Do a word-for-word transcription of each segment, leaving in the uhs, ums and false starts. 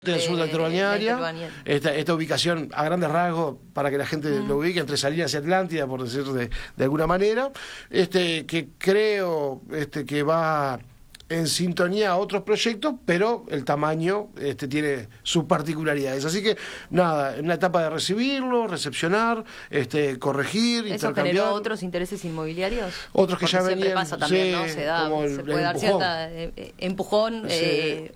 del sur de Balnearia, esta, esta ubicación a grandes rasgos para que la gente mm. lo ubique entre Salinas y Atlántida, por decir de, de alguna manera, este que creo este que va en sintonía a otros proyectos, pero el tamaño este tiene sus particularidades. Así que nada, en una etapa de recibirlo, recepcionar, este corregir, ¿Eso intercambiar. generó otros intereses inmobiliarios? Otros que Porque ya siempre venían, pasa también, sí, ¿no? Se da, como el, se puede el dar empujón. cierta eh, empujón. Sí. Eh,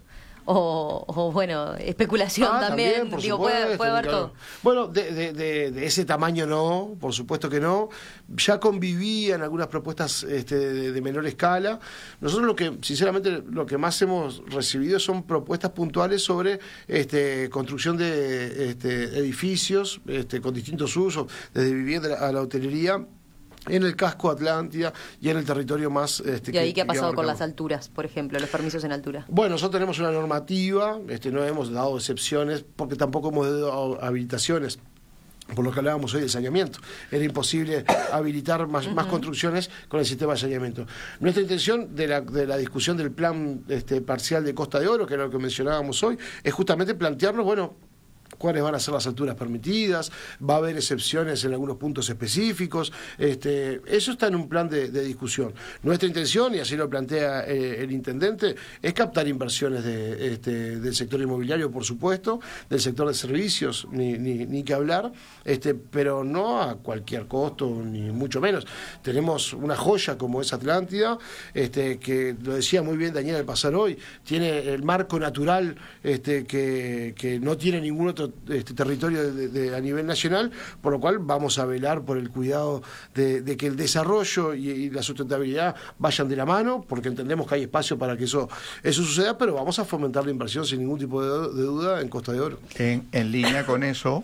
O, o bueno, especulación ah, también, también por digo, supuesto, puede, puede haber claro. todo. Bueno, de, de, de, de ese tamaño no, por supuesto que no. Ya convivían algunas propuestas este, de, de menor escala. Nosotros lo que, sinceramente, lo que más hemos recibido son propuestas puntuales sobre este, construcción de este, edificios este, con distintos usos, desde vivienda a la hotelería, en el casco Atlántida y en el territorio más... Este, ¿Y ahí que, qué ha pasado que con las alturas, por ejemplo, los permisos en altura? Bueno, nosotros tenemos una normativa, este, no hemos dado excepciones, porque tampoco hemos dado habilitaciones, por lo que hablábamos hoy de saneamiento. Era imposible habilitar más, uh-huh. más construcciones con el sistema de saneamiento. Nuestra intención de la, de la discusión del plan este, parcial de Costa de Oro, que era lo que mencionábamos hoy, es justamente plantearnos, bueno, cuáles van a ser las alturas permitidas, va a haber excepciones en algunos puntos específicos, este, eso está en un plan de, de discusión. Nuestra intención, y así lo plantea eh, el intendente, es captar inversiones de, este, del sector inmobiliario, por supuesto, del sector de servicios, ni, ni, ni que hablar, este, pero no a cualquier costo, ni mucho menos. Tenemos una joya como es Atlántida, este, que lo decía muy bien Daniel al pasar hoy, tiene el marco natural este, que, que no tiene ningún otro este territorio de, de, a nivel nacional, por lo cual vamos a velar por el cuidado de, de que el desarrollo y, y la sustentabilidad vayan de la mano, porque entendemos que hay espacio para que eso, eso suceda, pero vamos a fomentar la inversión sin ningún tipo de, de duda en Costa de Oro. En, en línea con eso,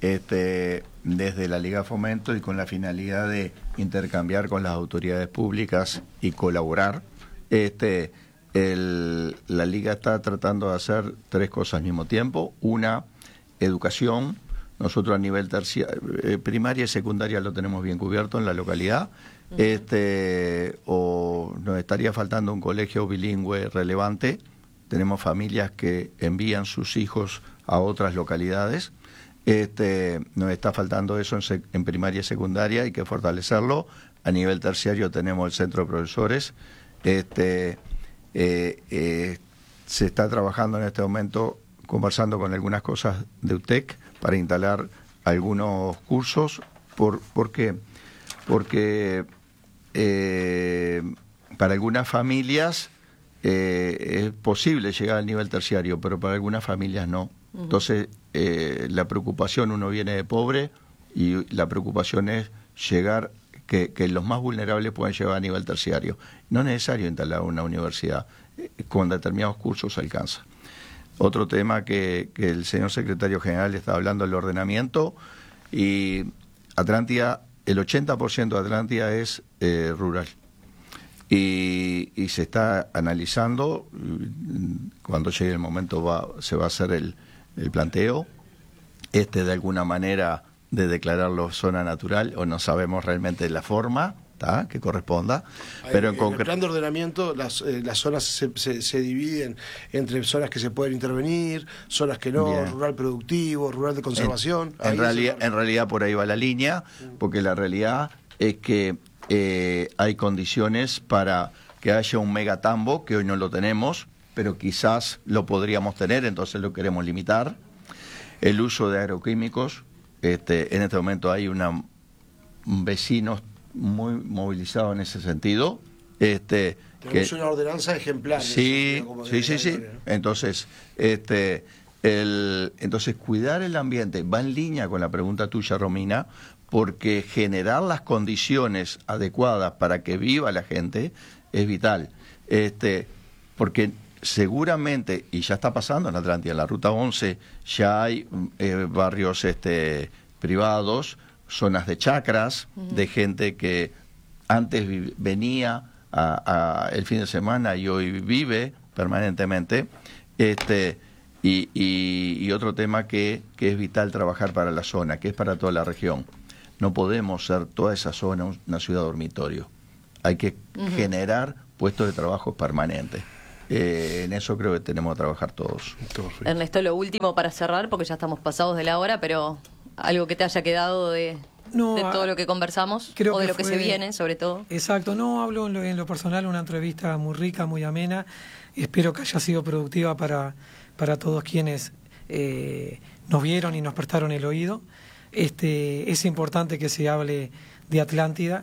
este, desde la Liga Fomento y con la finalidad de intercambiar con las autoridades públicas y colaborar, este, el, la Liga está tratando de hacer tres cosas al mismo tiempo. Una, educación. Nosotros a nivel terciario, eh, primaria y secundaria lo tenemos bien cubierto en la localidad. Uh-huh. Este, o nos estaría faltando un colegio bilingüe relevante. Tenemos familias que envían sus hijos a otras localidades. Este, nos está faltando eso en, sec- en primaria y secundaria, hay que fortalecerlo. A nivel terciario tenemos el centro de profesores. Este, eh, eh, se está trabajando en este momento, conversando con algunas cosas de U T E C para instalar algunos cursos. ¿Por, ¿por qué? Porque eh, para algunas familias eh, es posible llegar al nivel terciario, pero para algunas familias no. Uh-huh. Entonces, eh, la preocupación, uno viene de pobre y la preocupación es llegar, que, que los más vulnerables puedan llegar a nivel terciario. No es necesario instalar una universidad, eh, con determinados cursos se alcanza. Otro tema que, que el señor secretario general está hablando del ordenamiento, y Atlántida, el ochenta por ciento de Atlántida es eh, rural. Y, y se está analizando, cuando llegue el momento va, se va a hacer el, el planteo, este de alguna manera de declararlo zona natural, o no sabemos realmente la forma ¿tá? que corresponda, pero en, en el plan de ordenamiento las, eh, las zonas se, se, se dividen entre zonas que se pueden intervenir, zonas que no, bien. Rural productivo, rural de conservación. En, en, realidad, en realidad por ahí va la línea, porque la realidad es que eh, hay condiciones para que haya un megatambo, que hoy no lo tenemos, pero quizás lo podríamos tener, entonces lo queremos limitar. El uso de agroquímicos, este, en este momento hay una vecinos muy movilizado en ese sentido. Este, Tenemos que, una ordenanza ejemplar. Sí, sí, sí, sí. Entonces, este, el, entonces cuidar el ambiente va en línea con la pregunta tuya, Romina, porque generar las condiciones adecuadas para que viva la gente es vital. Este, porque seguramente, y ya está pasando en Atlántida, en la Ruta once, ya hay eh, barrios este, privados, zonas de chacras, uh-huh. de gente que antes vi- venía a, a el fin de semana y hoy vive permanentemente, este y, y, y otro tema que, que es vital trabajar para la zona, que es para toda la región. No podemos ser toda esa zona una ciudad dormitorio. Hay que uh-huh. generar puestos de trabajo permanentes. eh, en eso creo que tenemos que trabajar todos. Ernesto, lo último para cerrar, porque ya estamos pasados de la hora, pero algo que te haya quedado de, no, de todo lo que conversamos, o de lo que, que se viene, sobre todo. Exacto, no, hablo en lo, en lo personal, una entrevista muy rica, muy amena. Espero que haya sido productiva para, para todos quienes eh, nos vieron y nos prestaron el oído. Este, es importante que se hable de Atlántida,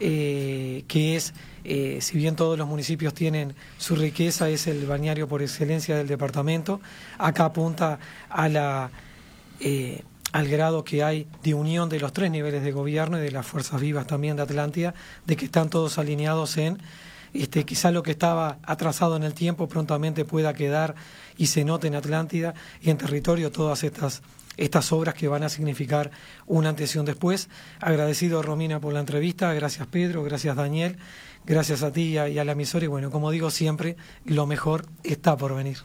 eh, que es, eh, si bien todos los municipios tienen su riqueza, es el balneario por excelencia del departamento. Acá apunta a la, eh, al grado que hay de unión de los tres niveles de gobierno y de las fuerzas vivas también de Atlántida, de que están todos alineados en este, quizá lo que estaba atrasado en el tiempo prontamente pueda quedar y se note en Atlántida y en territorio todas estas estas obras que van a significar un antes y un después. Agradecido, Romina, por la entrevista, gracias Pedro, gracias Daniel, gracias a ti y a, y a la emisora, y bueno, como digo siempre, lo mejor está por venir.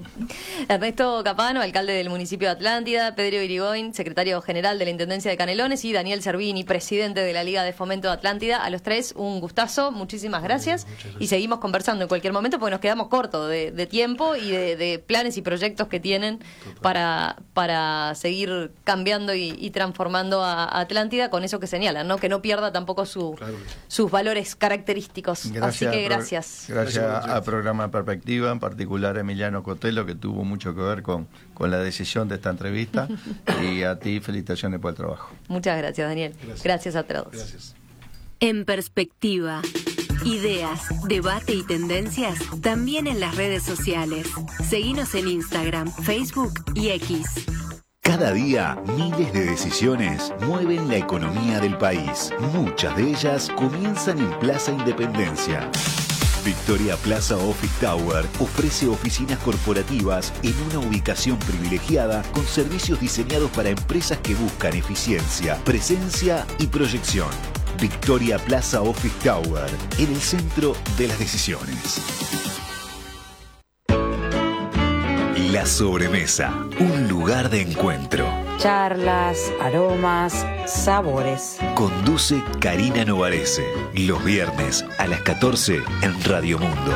Ernesto Capano, alcalde del municipio de Atlántida, Pedro Irigoyen, secretario general de la Intendencia de Canelones, y Daniel Servini, presidente de la Liga de Fomento de Atlántida. A los tres, un gustazo, muchísimas gracias, gracias. Y seguimos conversando en cualquier momento porque nos quedamos cortos de, de tiempo y de, de planes y proyectos que tienen para, para seguir cambiando y, y transformando a Atlántida con eso que señalan, ¿no? Que no pierda tampoco su, claro. sus valores característicos. Gracias, así que gracias. Gracias, gracias a Programa Perspectiva, en particular Emiliano Cotelo, que tuvo mucho que ver con, con la decisión de esta entrevista, y a ti felicitaciones por el trabajo. Muchas gracias, Daniel. Gracias, gracias a todos. Gracias. En Perspectiva, ideas, debate y tendencias también en las redes sociales. Seguinos en Instagram, Facebook y X. Cada día, miles de decisiones mueven la economía del país. Muchas de ellas comienzan en Plaza Independencia. Victoria Plaza Office Tower ofrece oficinas corporativas en una ubicación privilegiada con servicios diseñados para empresas que buscan eficiencia, presencia y proyección. Victoria Plaza Office Tower, en el centro de las decisiones. La sobremesa, un lugar de encuentro. Charlas, aromas, sabores. Conduce Karina Novarese, los viernes a las catorce en Radio Mundo.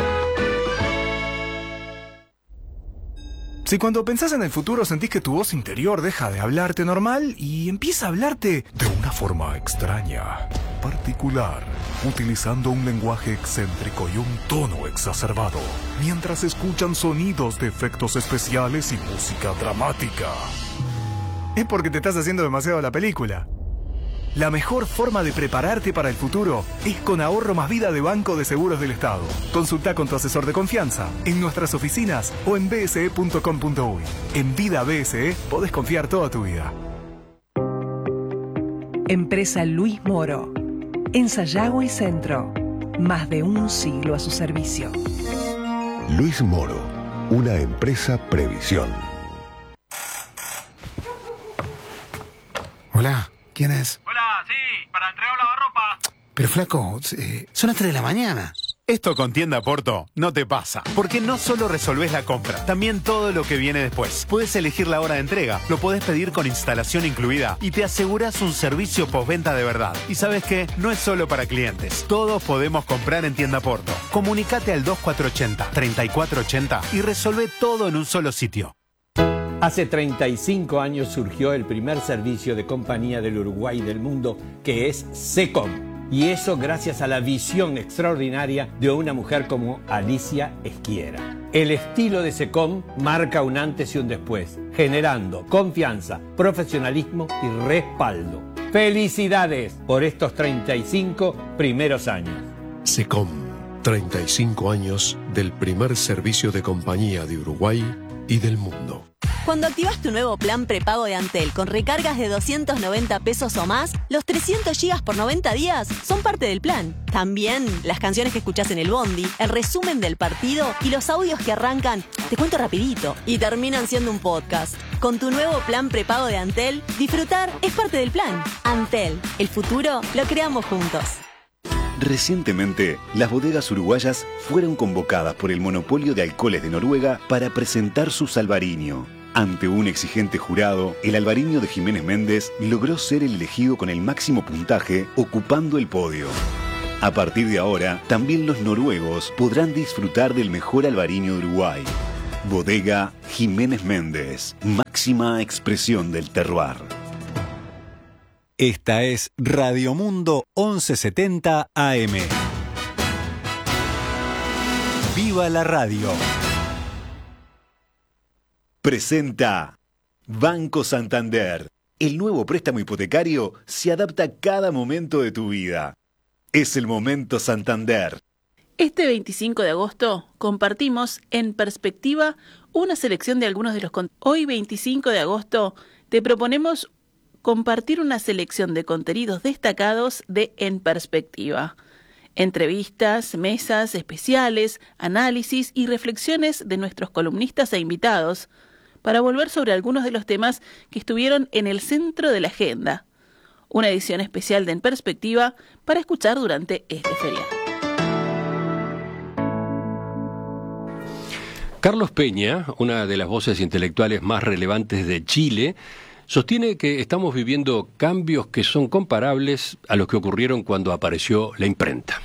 Si cuando pensás en el futuro sentís que tu voz interior deja de hablarte normal y empieza a hablarte de una forma extraña, particular, utilizando un lenguaje excéntrico y un tono exacerbado, mientras escuchan sonidos de efectos especiales y música dramática, es porque te estás haciendo demasiado la película. La mejor forma de prepararte para el futuro es con Ahorro Más Vida de Banco de Seguros del Estado. Consulta con tu asesor de confianza en nuestras oficinas o en b s e punto com punto u y. En Vida B S E podés confiar toda tu vida. Empresa Luis Moro. En Sayago y Centro. Más de un siglo a su servicio. Luis Moro. Una empresa Previsión. Hola, ¿quién es? Hola, sí, para entregar lavarropa. Pero flaco, eh, son las tres de la mañana. Esto con Tienda Porto no te pasa, porque no solo resolvés la compra, también todo lo que viene después. Puedes elegir la hora de entrega, lo podés pedir con instalación incluida y te aseguras un servicio postventa de verdad. Y ¿sabes qué? No es solo para clientes, todos podemos comprar en Tienda Porto. Comunicate al dos cuatro ocho cero, tres cuatro ocho cero y resolvé todo en un solo sitio. Hace treinta y cinco años surgió el primer servicio de compañía del Uruguay y del mundo, que es SECOM. Y eso gracias a la visión extraordinaria de una mujer como Alicia Esquiera. El estilo de SECOM marca un antes y un después, generando confianza, profesionalismo y respaldo. ¡Felicidades por estos treinta y cinco primeros años! SECOM, treinta y cinco años del primer servicio de compañía de Uruguay y del mundo. Cuando activas tu nuevo plan prepago de Antel con recargas de doscientos noventa pesos o más, los trescientos gigas por noventa días son parte del plan. También las canciones que escuchás en el bondi, el resumen del partido y los audios que arrancan, te cuento rapidito, y terminan siendo un podcast. Con tu nuevo plan prepago de Antel, disfrutar es parte del plan. Antel, el futuro lo creamos juntos. Recientemente, las bodegas uruguayas fueron convocadas por el monopolio de alcoholes de Noruega para presentar su Salvarinho. Ante un exigente jurado, el Alvarinho de Jiménez Méndez logró ser el elegido con el máximo puntaje, ocupando el podio. A partir de ahora, también los noruegos podrán disfrutar del mejor albariño de Uruguay. Bodega Jiménez Méndez, máxima expresión del terroir. Esta es Radio Mundo once setenta A M. ¡Viva la radio! Presenta Banco Santander. El nuevo préstamo hipotecario se adapta a cada momento de tu vida. Es el momento Santander. Este veinticinco de agosto compartimos en Perspectiva una selección de algunos de los... Con- Hoy veinticinco de agosto te proponemos compartir una selección de contenidos destacados de En Perspectiva. Entrevistas, mesas especiales, análisis y reflexiones de nuestros columnistas e invitados para volver sobre algunos de los temas que estuvieron en el centro de la agenda. Una edición especial de En Perspectiva para escuchar durante este feriado. Carlos Peña, una de las voces intelectuales más relevantes de Chile, sostiene que estamos viviendo cambios que son comparables a los que ocurrieron cuando apareció la imprenta.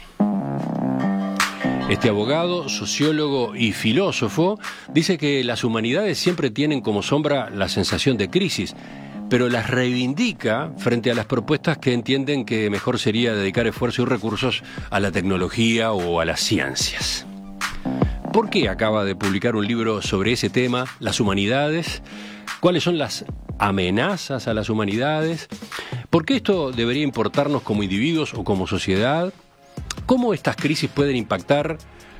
Este abogado, sociólogo y filósofo dice que las humanidades siempre tienen como sombra la sensación de crisis, pero las reivindica frente a las propuestas que entienden que mejor sería dedicar esfuerzo y recursos a la tecnología o a las ciencias. ¿Por qué acaba de publicar un libro sobre ese tema, las humanidades? ¿Cuáles son las amenazas a las humanidades? ¿Por qué esto debería importarnos como individuos o como sociedad? ¿Cómo estas crisis pueden impactar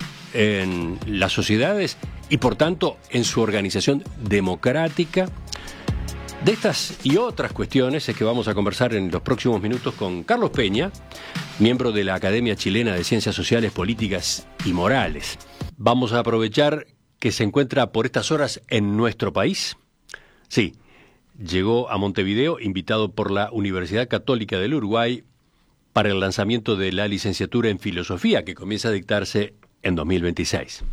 en las sociedades y, por tanto, en su organización democrática? De estas y otras cuestiones es que vamos a conversar en los próximos minutos con Carlos Peña, miembro de la Academia Chilena de Ciencias Sociales, Políticas y Morales. Vamos a aprovechar que se encuentra por estas horas en nuestro país. Sí, llegó a Montevideo invitado por la Universidad Católica del Uruguay para el lanzamiento de la licenciatura en Filosofía que comienza a dictarse en dos mil veintiséis.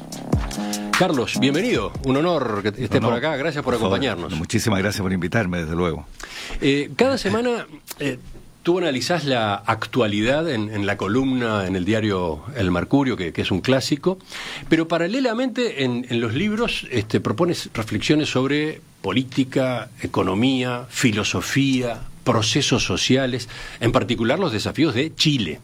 Carlos, bienvenido. Un honor que estés no, no, por acá. Gracias por, por acompañarnos. Favor. Muchísimas gracias por invitarme, desde luego. Eh, cada semana eh, tú analizás la actualidad en, en la columna, en el diario El Mercurio, que, que es un clásico, pero paralelamente en, en los libros este, propones reflexiones sobre política, economía, filosofía, procesos sociales, en particular los desafíos de Chile.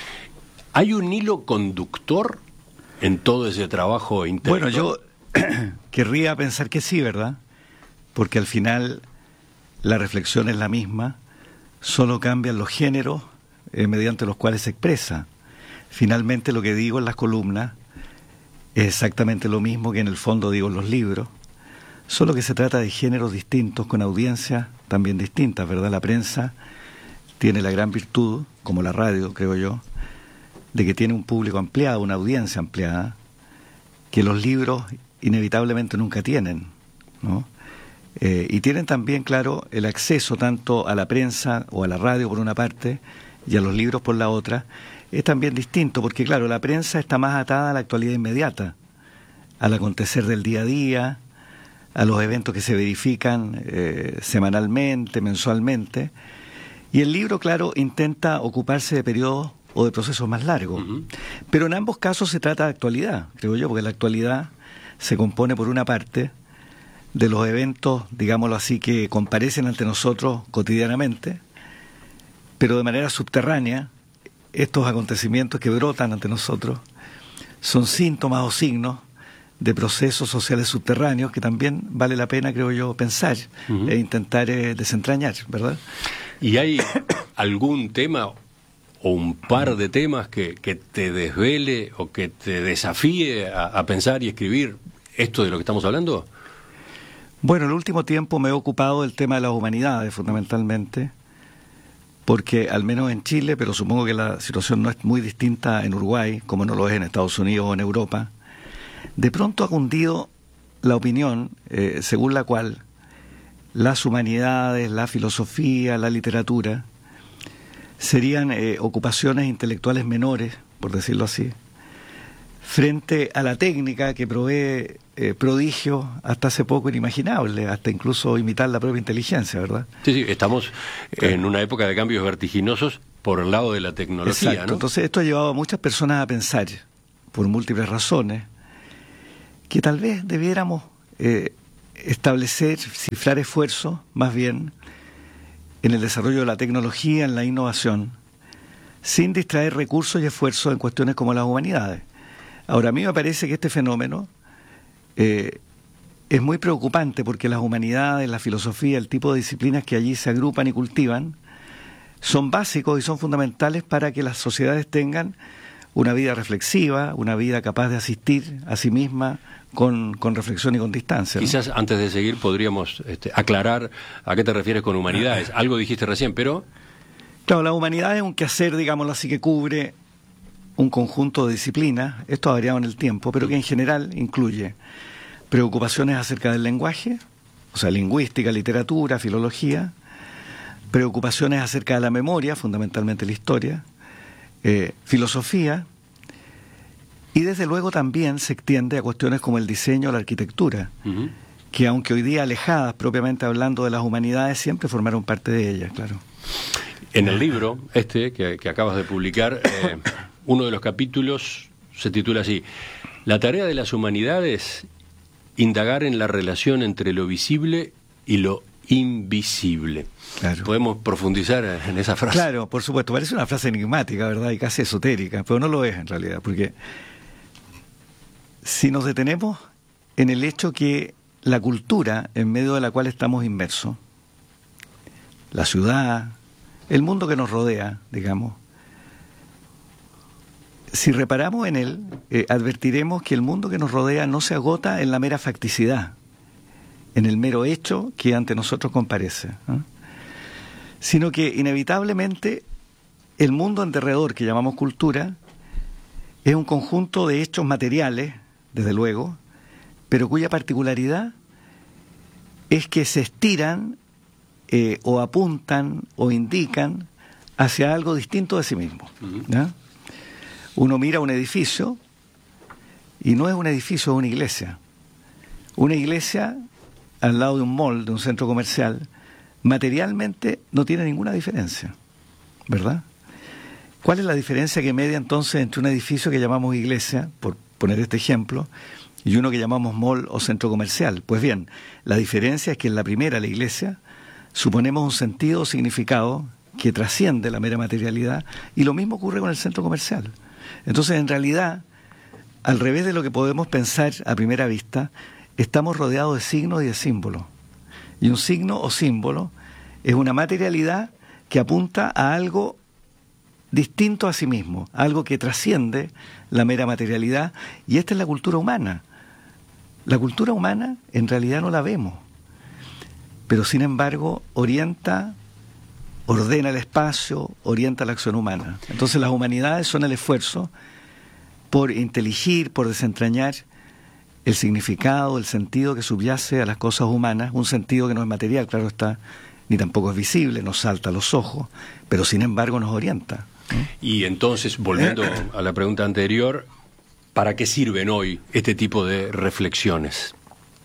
¿Hay un hilo conductor en todo ese trabajo intelectual? Bueno, yo querría pensar que sí, ¿verdad? Porque al final la reflexión es la misma, solo cambian los géneros eh, mediante los cuales se expresa. Finalmente lo que digo en las columnas es exactamente lo mismo que en el fondo digo en los libros, solo que se trata de géneros distintos con audiencias también distintas, ¿verdad? La prensa tiene la gran virtud, como la radio, creo yo, de que tiene un público ampliado, una audiencia ampliada, que los libros inevitablemente nunca tienen, ¿no? Eh, y tienen también, claro, el acceso tanto a la prensa o a la radio por una parte y a los libros por la otra, es también distinto, porque claro, la prensa está más atada a la actualidad inmediata, al acontecer del día a día, a los eventos que se verifican eh, semanalmente, mensualmente, y el libro, claro, intenta ocuparse de periodos o de procesos más largos. Uh-huh. Pero en ambos casos se trata de actualidad, creo yo, porque la actualidad se compone por una parte de los eventos, digámoslo así, que comparecen ante nosotros cotidianamente, pero de manera subterránea, estos acontecimientos que brotan ante nosotros son síntomas o signos de procesos sociales subterráneos que también vale la pena, creo yo, pensar uh-huh. e intentar eh, desentrañar, ¿verdad? ¿Y hay algún tema o un par de temas que, que te desvele o que te desafíe a, a pensar y escribir esto de lo que estamos hablando? Bueno, en el último tiempo me he ocupado del tema de las humanidades, fundamentalmente, porque al menos en Chile, pero supongo que la situación no es muy distinta en Uruguay, como no lo es en Estados Unidos o en Europa, de pronto ha cundido la opinión eh, según la cual las humanidades, la filosofía, la literatura serían eh, ocupaciones intelectuales menores, por decirlo así, frente a la técnica que provee eh, prodigios hasta hace poco inimaginables, hasta incluso imitar la propia inteligencia, ¿verdad? Sí, sí, estamos claro. en una época de cambios vertiginosos por el lado de la tecnología, Exacto. ¿no? Entonces esto ha llevado a muchas personas a pensar, por múltiples razones, que tal vez debiéramos eh, establecer, cifrar esfuerzos, más bien, en el desarrollo de la tecnología, en la innovación, sin distraer recursos y esfuerzos en cuestiones como las humanidades. Ahora, a mí me parece que este fenómeno eh, es muy preocupante porque las humanidades, la filosofía, el tipo de disciplinas que allí se agrupan y cultivan, son básicos y son fundamentales para que las sociedades tengan una vida reflexiva, una vida capaz de asistir a sí misma con, con reflexión y con distancia, ¿no? Quizás antes de seguir podríamos este, aclarar a qué te refieres con humanidades. Algo dijiste recién, pero... Claro, la humanidad es un quehacer, digámoslo así, que cubre un conjunto de disciplinas, esto ha variado en el tiempo, pero que en general incluye preocupaciones acerca del lenguaje, o sea, lingüística, literatura, filología, preocupaciones acerca de la memoria, fundamentalmente la historia, eh, filosofía, y desde luego también se extiende a cuestiones como el diseño o la arquitectura, uh-huh. que aunque hoy día alejadas propiamente hablando de las humanidades, siempre formaron parte de ellas, claro. En el libro este que, que acabas de publicar, eh, uno de los capítulos se titula así: La tarea de las humanidades, indagar en la relación entre lo visible y lo invisible. Claro. ¿Podemos profundizar en esa frase? Claro, por supuesto. Parece una frase enigmática, ¿verdad? Y casi esotérica, pero no lo es en realidad, porque si nos detenemos en el hecho que la cultura en medio de la cual estamos inmersos, la ciudad, el mundo que nos rodea, digamos, si reparamos en él, eh, advertiremos que el mundo que nos rodea no se agota en la mera facticidad, en el mero hecho que ante nosotros comparece, ¿eh? Sino que inevitablemente el mundo en derredor que llamamos cultura es un conjunto de hechos materiales, desde luego, pero cuya particularidad es que se estiran eh, o apuntan o indican hacia algo distinto de sí mismo, ¿no? Uno mira un edificio y no es un edificio, es una iglesia. Una iglesia al lado de un mall, de un centro comercial, materialmente no tiene ninguna diferencia, ¿verdad? ¿Cuál es la diferencia que media entonces entre un edificio que llamamos iglesia, por poner este ejemplo, y uno que llamamos mall o centro comercial? Pues bien, la diferencia es que en la primera, la iglesia, suponemos un sentido o significado que trasciende la mera materialidad, y lo mismo ocurre con el centro comercial. Entonces, en realidad, al revés de lo que podemos pensar a primera vista, estamos rodeados de signos y de símbolos. Y un signo o símbolo es una materialidad que apunta a algo distinto a sí mismo, algo que trasciende la mera materialidad, y esta es la cultura humana. La cultura humana en realidad no la vemos, pero sin embargo orienta, ordena el espacio, orienta la acción humana. Entonces las humanidades son el esfuerzo por inteligir, por desentrañar el significado, el sentido que subyace a las cosas humanas, un sentido que no es material, claro está, ni tampoco es visible, nos salta a los ojos, pero sin embargo nos orienta. Y entonces, volviendo a la pregunta anterior, ¿para qué sirven hoy este tipo de reflexiones?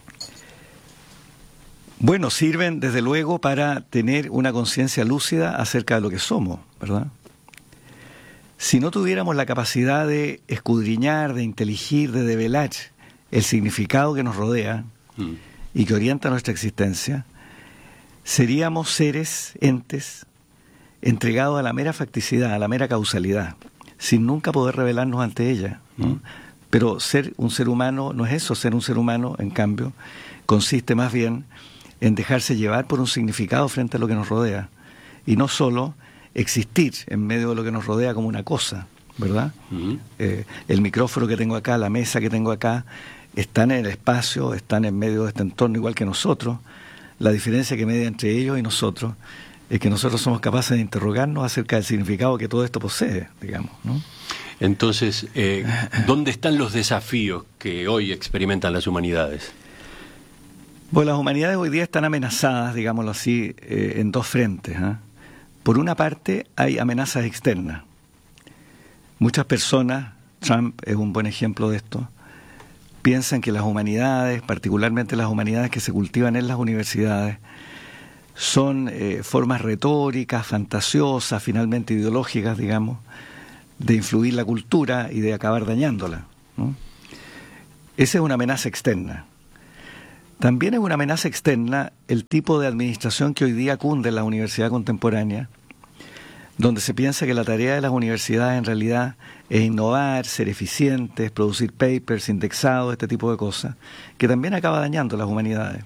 Bueno, sirven desde luego para tener una conciencia lúcida acerca de lo que somos, ¿verdad? Si no tuviéramos la capacidad de escudriñar, de inteligir, de develar el significado que nos rodea mm. y que orienta nuestra existencia, seríamos seres, entes, entregados a la mera facticidad, a la mera causalidad, sin nunca poder revelarnos ante ella, ¿no? Mm. Pero ser un ser humano no es eso. Ser un ser humano, en cambio, consiste más bien en dejarse llevar por un significado frente a lo que nos rodea, y no solo existir en medio de lo que nos rodea como una cosa, ¿verdad? Uh-huh. Eh, el micrófono que tengo acá, la mesa que tengo acá, están en el espacio, están en medio de este entorno igual que nosotros. La diferencia que media entre ellos y nosotros es que nosotros somos capaces de interrogarnos acerca del significado que todo esto posee, digamos, ¿no? Entonces, eh, ¿dónde están los desafíos que hoy experimentan las humanidades? Bueno, las humanidades hoy día están amenazadas, digámoslo así, eh, en dos frentes, ¿eh? Por una parte, hay amenazas externas. Muchas personas, Trump es un buen ejemplo de esto, piensan que las humanidades, particularmente las humanidades que se cultivan en las universidades, son eh, formas retóricas, fantasiosas, finalmente ideológicas, digamos, de influir la cultura y de acabar dañándola, ¿no? Esa es una amenaza externa. También es una amenaza externa el tipo de administración que hoy día cunde en la universidad contemporánea, donde se piensa que la tarea de las universidades en realidad es innovar, ser eficientes, producir papers, indexados, este tipo de cosas, que también acaba dañando las humanidades.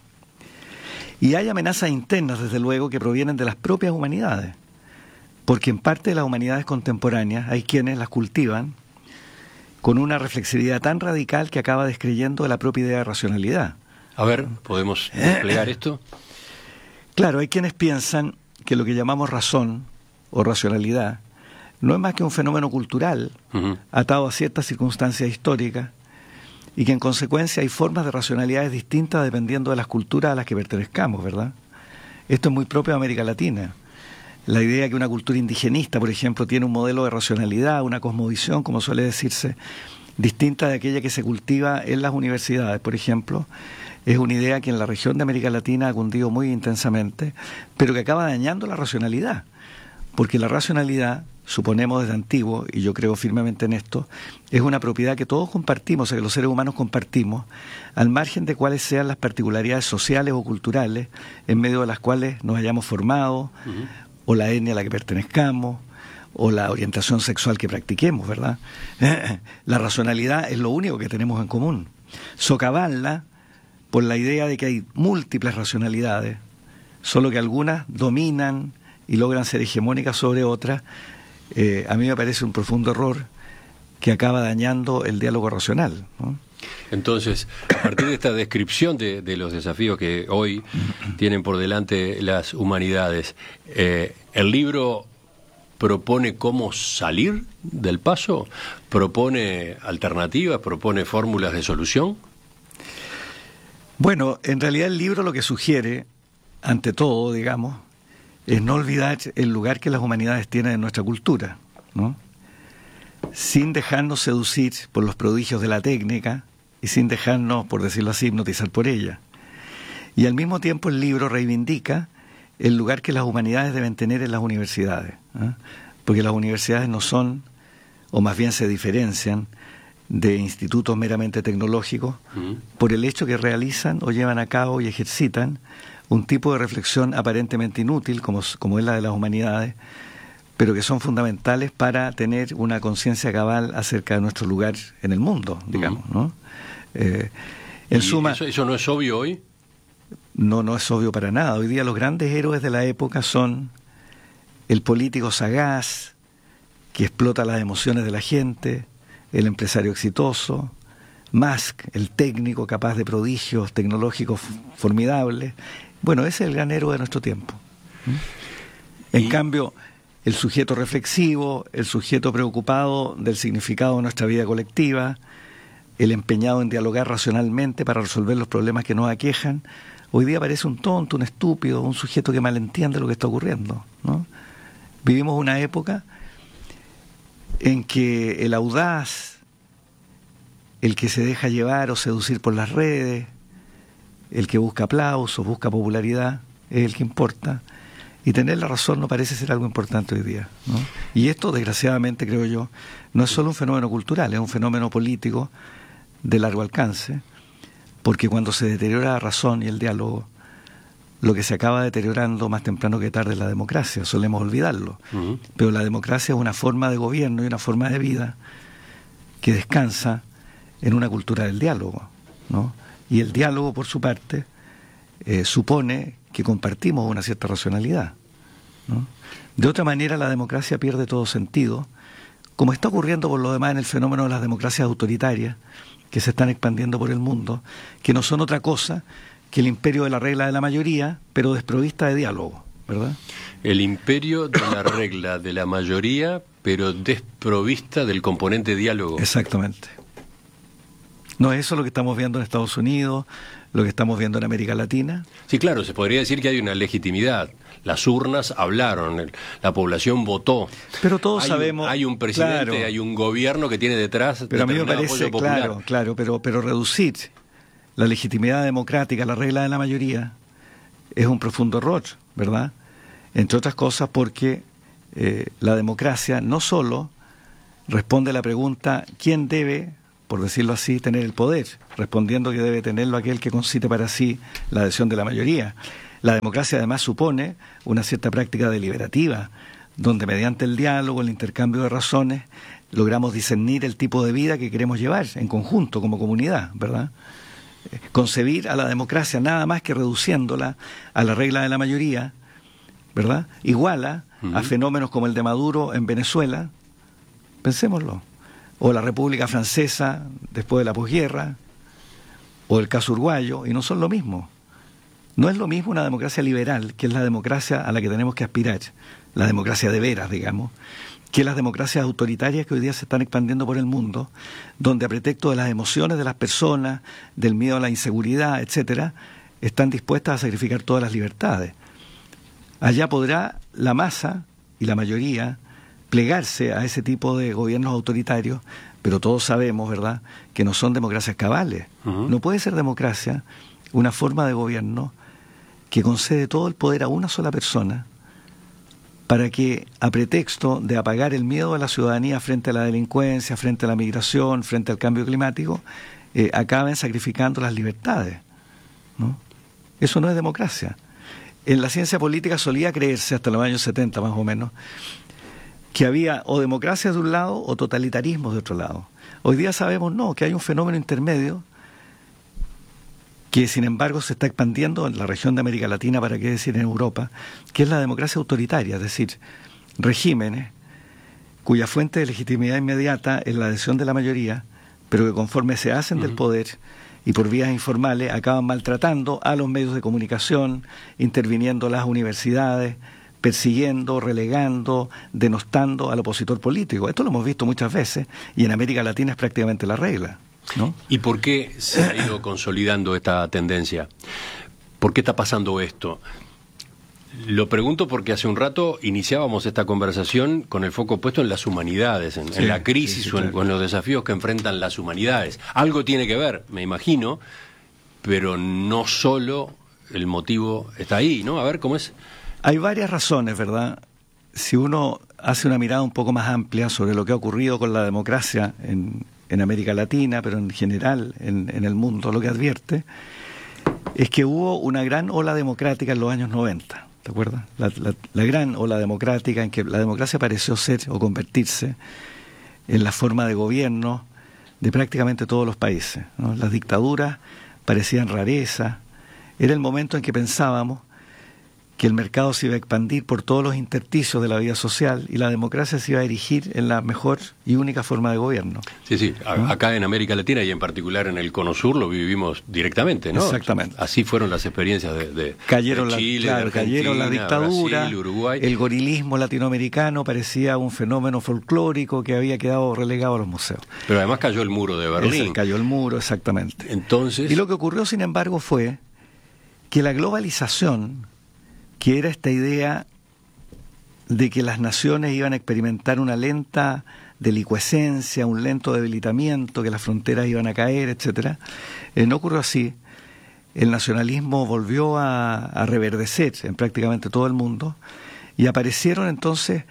Y hay amenazas internas, desde luego, que provienen de las propias humanidades, porque en parte de las humanidades contemporáneas hay quienes las cultivan con una reflexividad tan radical que acaba descreyendo de la propia idea de racionalidad. A ver, ¿podemos desplegar esto? Claro, hay quienes piensan que lo que llamamos razón o racionalidad no es más que un fenómeno cultural, uh-huh, atado a ciertas circunstancias históricas, y que en consecuencia hay formas de racionalidades distintas dependiendo de las culturas a las que pertenezcamos, ¿verdad? Esto es muy propio de América Latina. La idea que una cultura indigenista, por ejemplo, tiene un modelo de racionalidad, una cosmovisión, como suele decirse, distinta de aquella que se cultiva en las universidades, por ejemplo, es una idea que en la región de América Latina ha cundido muy intensamente, pero que acaba dañando la racionalidad, porque la racionalidad, suponemos desde antiguo, y yo creo firmemente en esto, es una propiedad que todos compartimos, o sea, que los seres humanos compartimos, al margen de cuáles sean las particularidades sociales o culturales en medio de las cuales nos hayamos formado, uh-huh, o la etnia a la que pertenezcamos, o la orientación sexual que practiquemos, ¿verdad? La racionalidad es lo único que tenemos en común. Socavarla por la idea de que hay múltiples racionalidades, solo que algunas dominan y logran ser hegemónicas sobre otras, eh, a mí me parece un profundo error que acaba dañando el diálogo racional, ¿no? Entonces, a partir de esta descripción de, de los desafíos que hoy tienen por delante las humanidades, eh, ¿el libro propone cómo salir del paso? ¿Propone alternativas? ¿Propone fórmulas de solución? Bueno, en realidad el libro lo que sugiere, ante todo, digamos, es no olvidar el lugar que las humanidades tienen en nuestra cultura, ¿no? Sin dejarnos seducir por los prodigios de la técnica y sin dejarnos, por decirlo así, hipnotizar por ella. Y al mismo tiempo el libro reivindica el lugar que las humanidades deben tener en las universidades, ¿eh? Porque las universidades no son, o más bien se diferencian, de institutos meramente tecnológicos, uh-huh, por el hecho que realizan o llevan a cabo y ejercitan un tipo de reflexión aparentemente inútil, como, como es la de las humanidades, pero que son fundamentales para tener una conciencia cabal acerca de nuestro lugar en el mundo, digamos, uh-huh, ¿no? Eh, en ¿Y suma, eso, eso no es obvio hoy? No, no es obvio para nada. Hoy día los grandes héroes de la época son el político sagaz, que explota las emociones de la gente, el empresario exitoso, Musk, el técnico capaz de prodigios tecnológicos formidables. Bueno, ese es el gran héroe de nuestro tiempo. ¿Mm? En y... cambio, el sujeto reflexivo, el sujeto preocupado del significado de nuestra vida colectiva, el empeñado en dialogar racionalmente para resolver los problemas que nos aquejan, hoy día parece un tonto, un estúpido, un sujeto que malentiende lo que está ocurriendo, ¿no? Vivimos una época en que el audaz, el que se deja llevar o seducir por las redes, el que busca aplausos, busca popularidad, es el que importa. Y tener la razón no parece ser algo importante hoy día, ¿no? Y esto, desgraciadamente, creo yo, no es solo un fenómeno cultural, es un fenómeno político de largo alcance, porque cuando se deteriora la razón y el diálogo, lo que se acaba deteriorando más temprano que tarde es la democracia, solemos olvidarlo. Uh-huh. Pero la democracia es una forma de gobierno y una forma de vida que descansa en una cultura del diálogo, ¿no? Y el diálogo, por su parte, eh, supone que compartimos una cierta racionalidad, ¿no? De otra manera, la democracia pierde todo sentido, como está ocurriendo por lo demás en el fenómeno de las democracias autoritarias que se están expandiendo por el mundo, que no son otra cosa que el imperio de la regla de la mayoría, pero desprovista de diálogo, ¿verdad? El imperio de la regla de la mayoría, pero desprovista del componente diálogo. Exactamente. ¿No es eso lo que estamos viendo en Estados Unidos, lo que estamos viendo en América Latina? Sí, claro, se podría decir que hay una legitimidad. Las urnas hablaron, la población votó. Pero todos hay sabemos... Un, hay un presidente, claro, hay un gobierno que tiene detrás... Pero a mí me parece, claro, claro, pero, pero reducir la legitimidad democrática, la regla de la mayoría, es un profundo error, ¿verdad? Entre otras cosas porque eh, la democracia no solo responde a la pregunta ¿quién debe, por decirlo así, tener el poder? Respondiendo que debe tenerlo aquel que concite para sí la adhesión de la mayoría. La democracia además supone una cierta práctica deliberativa, donde mediante el diálogo, el intercambio de razones, logramos discernir el tipo de vida que queremos llevar en conjunto, como comunidad, ¿verdad? Concebir a la democracia nada más que reduciéndola a la regla de la mayoría, ¿verdad? Iguala uh-huh. a fenómenos como el de Maduro en Venezuela, pensémoslo, o la República Francesa después de la posguerra, o el caso uruguayo, y no son lo mismo. No es lo mismo una democracia liberal, que es la democracia a la que tenemos que aspirar, la democracia de veras, digamos, que las democracias autoritarias que hoy día se están expandiendo por el mundo, donde a pretexto de las emociones de las personas, del miedo a la inseguridad, etcétera, están dispuestas a sacrificar todas las libertades. Allá podrá la masa y la mayoría plegarse a ese tipo de gobiernos autoritarios, pero todos sabemos, ¿verdad?, que no son democracias cabales. Uh-huh. No puede ser democracia una forma de gobierno que concede todo el poder a una sola persona para que, a pretexto de apagar el miedo de la ciudadanía frente a la delincuencia, frente a la migración, frente al cambio climático, eh, acaben sacrificando las libertades, ¿no? Eso no es democracia. En la ciencia política solía creerse, hasta los años setenta más o menos, que había o democracia de un lado o totalitarismo de otro lado. Hoy día sabemos no, que hay un fenómeno intermedio que sin embargo se está expandiendo en la región de América Latina, para qué decir en Europa, que es la democracia autoritaria, es decir, regímenes cuya fuente de legitimidad inmediata es la adhesión de la mayoría, pero que conforme se hacen uh-huh. del poder y por vías informales acaban maltratando a los medios de comunicación, interviniendo las universidades, persiguiendo, relegando, denostando al opositor político. Esto lo hemos visto muchas veces y en América Latina es prácticamente la regla, ¿no? ¿Y por qué se ha ido consolidando esta tendencia? ¿Por qué está pasando esto? Lo pregunto porque hace un rato iniciábamos esta conversación con el foco puesto en las humanidades, en, sí, en la crisis sí, sí, claro. o en, o en los desafíos que enfrentan las humanidades. Algo tiene que ver, me imagino, pero no solo el motivo está ahí, ¿no? A ver, ¿cómo es? Hay varias razones, ¿verdad? Si uno hace una mirada un poco más amplia sobre lo que ha ocurrido con la democracia en, en América Latina, pero en general en, en el mundo, lo que advierte es que hubo una gran ola democrática en los años noventa, ¿te acuerdas? La, la, la gran ola democrática en que la democracia pareció ser o convertirse en la forma de gobierno de prácticamente todos los países, ¿no? Las dictaduras parecían rareza. Era el momento en que pensábamos que el mercado se iba a expandir por todos los intersticios de la vida social y la democracia se iba a erigir en la mejor y única forma de gobierno. Sí, sí, ¿no? Acá en América Latina y en particular en el Cono Sur lo vivimos directamente, ¿no? Exactamente. Así fueron las experiencias de, de, cayeron de Chile, la, claro, de Argentina, cayeron la dictadura, Brasil, Uruguay. El gorilismo latinoamericano parecía un fenómeno folclórico que había quedado relegado a los museos. Pero además cayó el muro de Berlín. Ese, cayó el muro, exactamente. Entonces... Y lo que ocurrió, sin embargo, fue que la globalización, que era esta idea de que las naciones iban a experimentar una lenta delicuescencia, un lento debilitamiento, que las fronteras iban a caer, etcétera, eh, no ocurrió así. El nacionalismo volvió a, a reverdecer en prácticamente todo el mundo y aparecieron entonces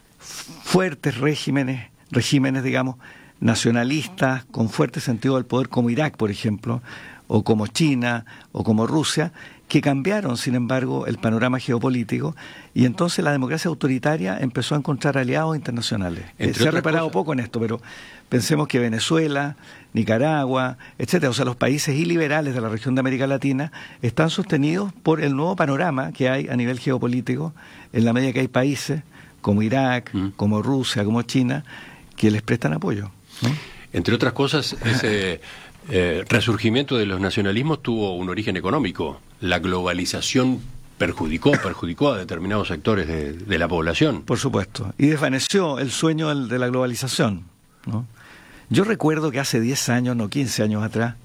fuertes regímenes, regímenes, digamos, nacionalistas, con fuerte sentido del poder, como Irak, por ejemplo, o como China, o como Rusia, que cambiaron, sin embargo, el panorama geopolítico, y entonces la democracia autoritaria empezó a encontrar aliados internacionales. Eh, se ha reparado cosas. poco en esto, pero pensemos que Venezuela, Nicaragua, etcétera, o sea, los países iliberales de la región de América Latina están sostenidos por el nuevo panorama que hay a nivel geopolítico, en la medida que hay países como Irak, mm. como Rusia, como China, que les prestan apoyo, ¿no? Entre otras cosas, ese... Eh, resurgimiento de los nacionalismos tuvo un origen económico. La globalización perjudicó, perjudicó a determinados sectores de, de la población. Por supuesto. Y desvaneció el sueño del, de la globalización, ¿no? Yo recuerdo que hace diez años, no quince años atrás,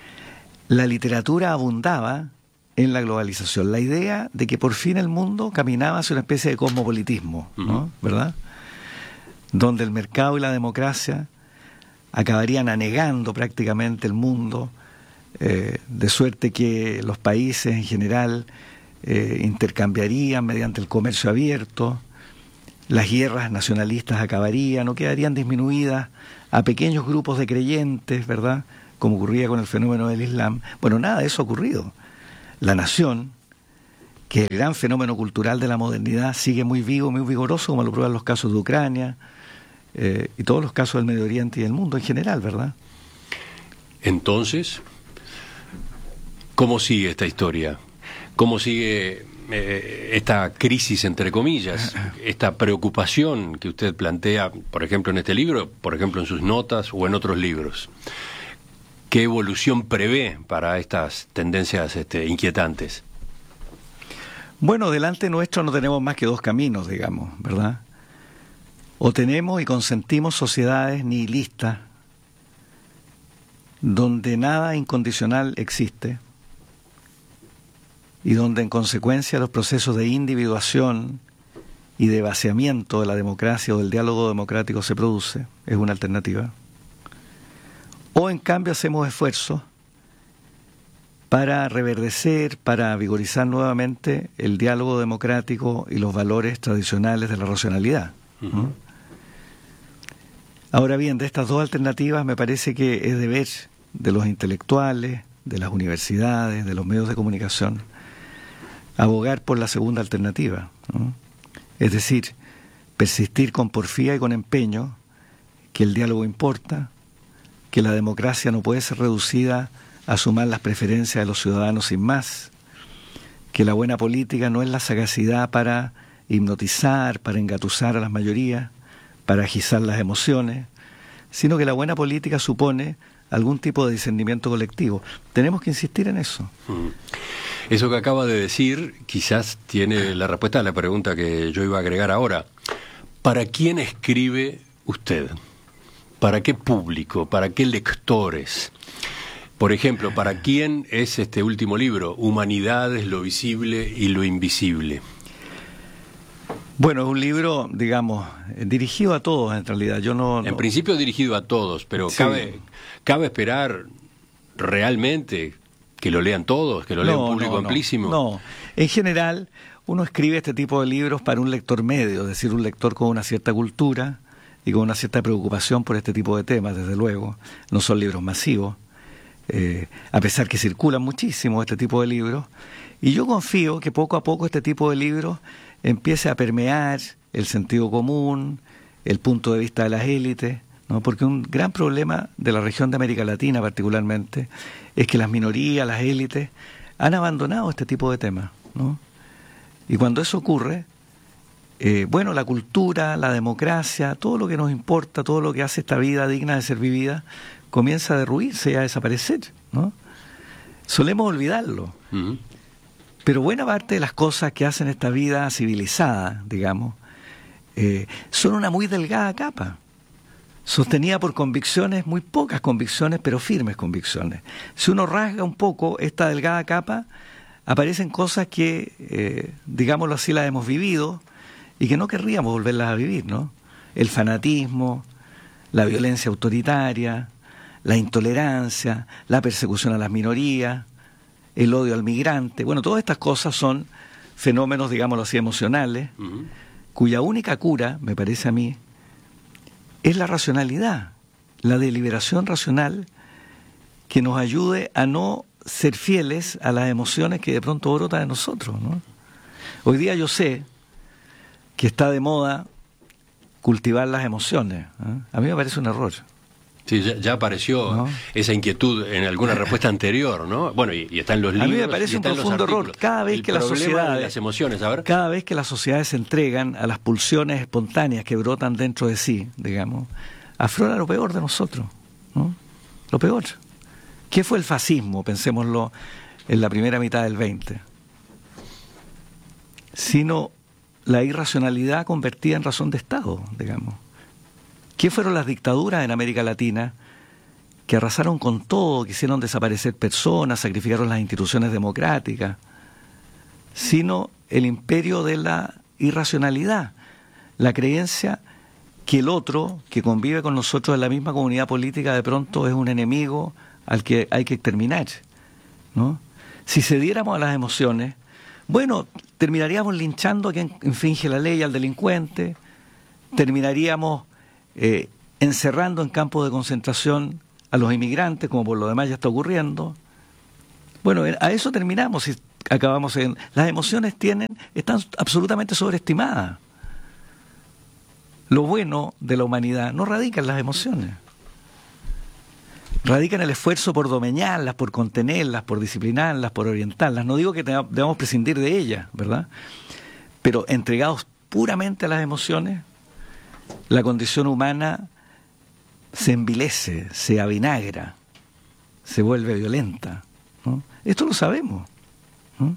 la literatura abundaba en la globalización. La idea de que por fin el mundo caminaba hacia una especie de cosmopolitismo, ¿no? Uh-huh. ¿Verdad? Donde el mercado y la democracia acabarían anegando prácticamente el mundo, eh, de suerte que los países en general eh, intercambiarían mediante el comercio abierto, las guerras nacionalistas acabarían o quedarían disminuidas a pequeños grupos de creyentes, ¿verdad?, como ocurría con el fenómeno del Islam. Bueno, nada de eso ha ocurrido. La nación, que el gran fenómeno cultural de la modernidad, sigue muy vivo, muy vigoroso, como lo prueban los casos de Ucrania eh, y todos los casos del Medio Oriente y del mundo en general, ¿verdad? Entonces, ¿cómo sigue esta historia? ¿Cómo sigue eh, esta crisis, entre comillas, esta preocupación que usted plantea, por ejemplo, en este libro, por ejemplo, en sus notas o en otros libros? ¿Qué evolución prevé para estas tendencias este, inquietantes? Bueno, delante nuestro no tenemos más que dos caminos, digamos, ¿verdad? O tenemos y consentimos sociedades nihilistas, donde nada incondicional existe, y donde en consecuencia los procesos de individuación y de vaciamiento de la democracia o del diálogo democrático se produce, es una alternativa. O en cambio hacemos esfuerzos para reverdecer, para vigorizar nuevamente el diálogo democrático y los valores tradicionales de la racionalidad. Uh-huh. ¿no? Ahora bien, de estas dos alternativas me parece que es deber de los intelectuales, de las universidades, de los medios de comunicación, abogar por la segunda alternativa, ¿no? Es decir, persistir con porfía y con empeño que el diálogo importa, que la democracia no puede ser reducida a sumar las preferencias de los ciudadanos sin más, que la buena política no es la sagacidad para hipnotizar, para engatusar a las mayorías, para agizar las emociones, sino que la buena política supone algún tipo de discernimiento colectivo. Tenemos que insistir en eso. Eso que acaba de decir quizás tiene la respuesta a la pregunta que yo iba a agregar ahora. ¿Para quién escribe usted? ¿Para qué público? ¿Para qué lectores? Por ejemplo, ¿para quién es este último libro? Humanidades, lo visible y lo invisible. Bueno, es un libro, digamos, dirigido a todos en realidad. Yo no, no... En principio dirigido a todos, pero sí. cabe, cabe esperar realmente que lo lean todos, que lo lea no, un público no, amplísimo. No, en general uno escribe este tipo de libros para un lector medio, es decir, un lector con una cierta cultura y con una cierta preocupación por este tipo de temas, desde luego. No son libros masivos, eh, a pesar que circulan muchísimo este tipo de libros. Y yo confío que poco a poco este tipo de libros empiece a permear el sentido común, el punto de vista de las élites, ¿no? Porque un gran problema de la región de América Latina particularmente es que las minorías, las élites, han abandonado este tipo de temas, ¿no? Y cuando eso ocurre, eh, bueno, la cultura, la democracia, todo lo que nos importa, todo lo que hace esta vida digna de ser vivida, comienza a derruirse y a desaparecer, ¿no? Solemos olvidarlo. Uh-huh. Pero buena parte de las cosas que hacen esta vida civilizada, digamos, eh, son una muy delgada capa, sostenida por convicciones, muy pocas convicciones, pero firmes convicciones. Si uno rasga un poco esta delgada capa, aparecen cosas que, eh, digámoslo así, las hemos vivido y que no querríamos volverlas a vivir, ¿no? El fanatismo, la violencia autoritaria, la intolerancia, la persecución a las minorías, el odio al migrante. Bueno, todas estas cosas son fenómenos, digámoslo así, emocionales, uh-huh. cuya única cura, me parece a mí, es la racionalidad, la deliberación racional que nos ayude a no ser fieles a las emociones que de pronto brotan de nosotros, ¿no? Hoy día yo sé que está de moda cultivar las emociones, ¿eh? A mí me parece un error. Sí, ya, ya apareció ¿no? esa inquietud en alguna respuesta anterior, ¿no? Bueno, y, y está en los libros. A mí me parece un profundo error. Cada vez que las sociedades, las emociones, a ver. cada vez que las sociedades se entregan a las pulsiones espontáneas que brotan dentro de sí, digamos, aflora lo peor de nosotros, ¿no? Lo peor. ¿Qué fue el fascismo? Pensémoslo en la primera mitad del veinte. Sino la irracionalidad convertida en razón de Estado, digamos. ¿Qué fueron las dictaduras en América Latina que arrasaron con todo, quisieron desaparecer personas, sacrificaron las instituciones democráticas? Sino el imperio de la irracionalidad, la creencia que el otro, que convive con nosotros en la misma comunidad política, de pronto es un enemigo al que hay que exterminar, ¿no? Si cediéramos a las emociones, Bueno, terminaríamos linchando a quien infringe la ley, al delincuente, terminaríamos eh, encerrando en campos de concentración a los inmigrantes, como por lo demás ya está ocurriendo. Bueno, a eso terminamos y acabamos en... Las emociones tienen, están absolutamente sobreestimadas. Lo bueno de la humanidad no radica en las emociones. Radica en el esfuerzo por domeñarlas, por contenerlas, por disciplinarlas, por orientarlas. No digo que debamos prescindir de ellas, ¿verdad? Pero entregados puramente a las emociones, la condición humana se envilece, se avinagra, se vuelve violenta, ¿no? Esto lo sabemos, ¿no?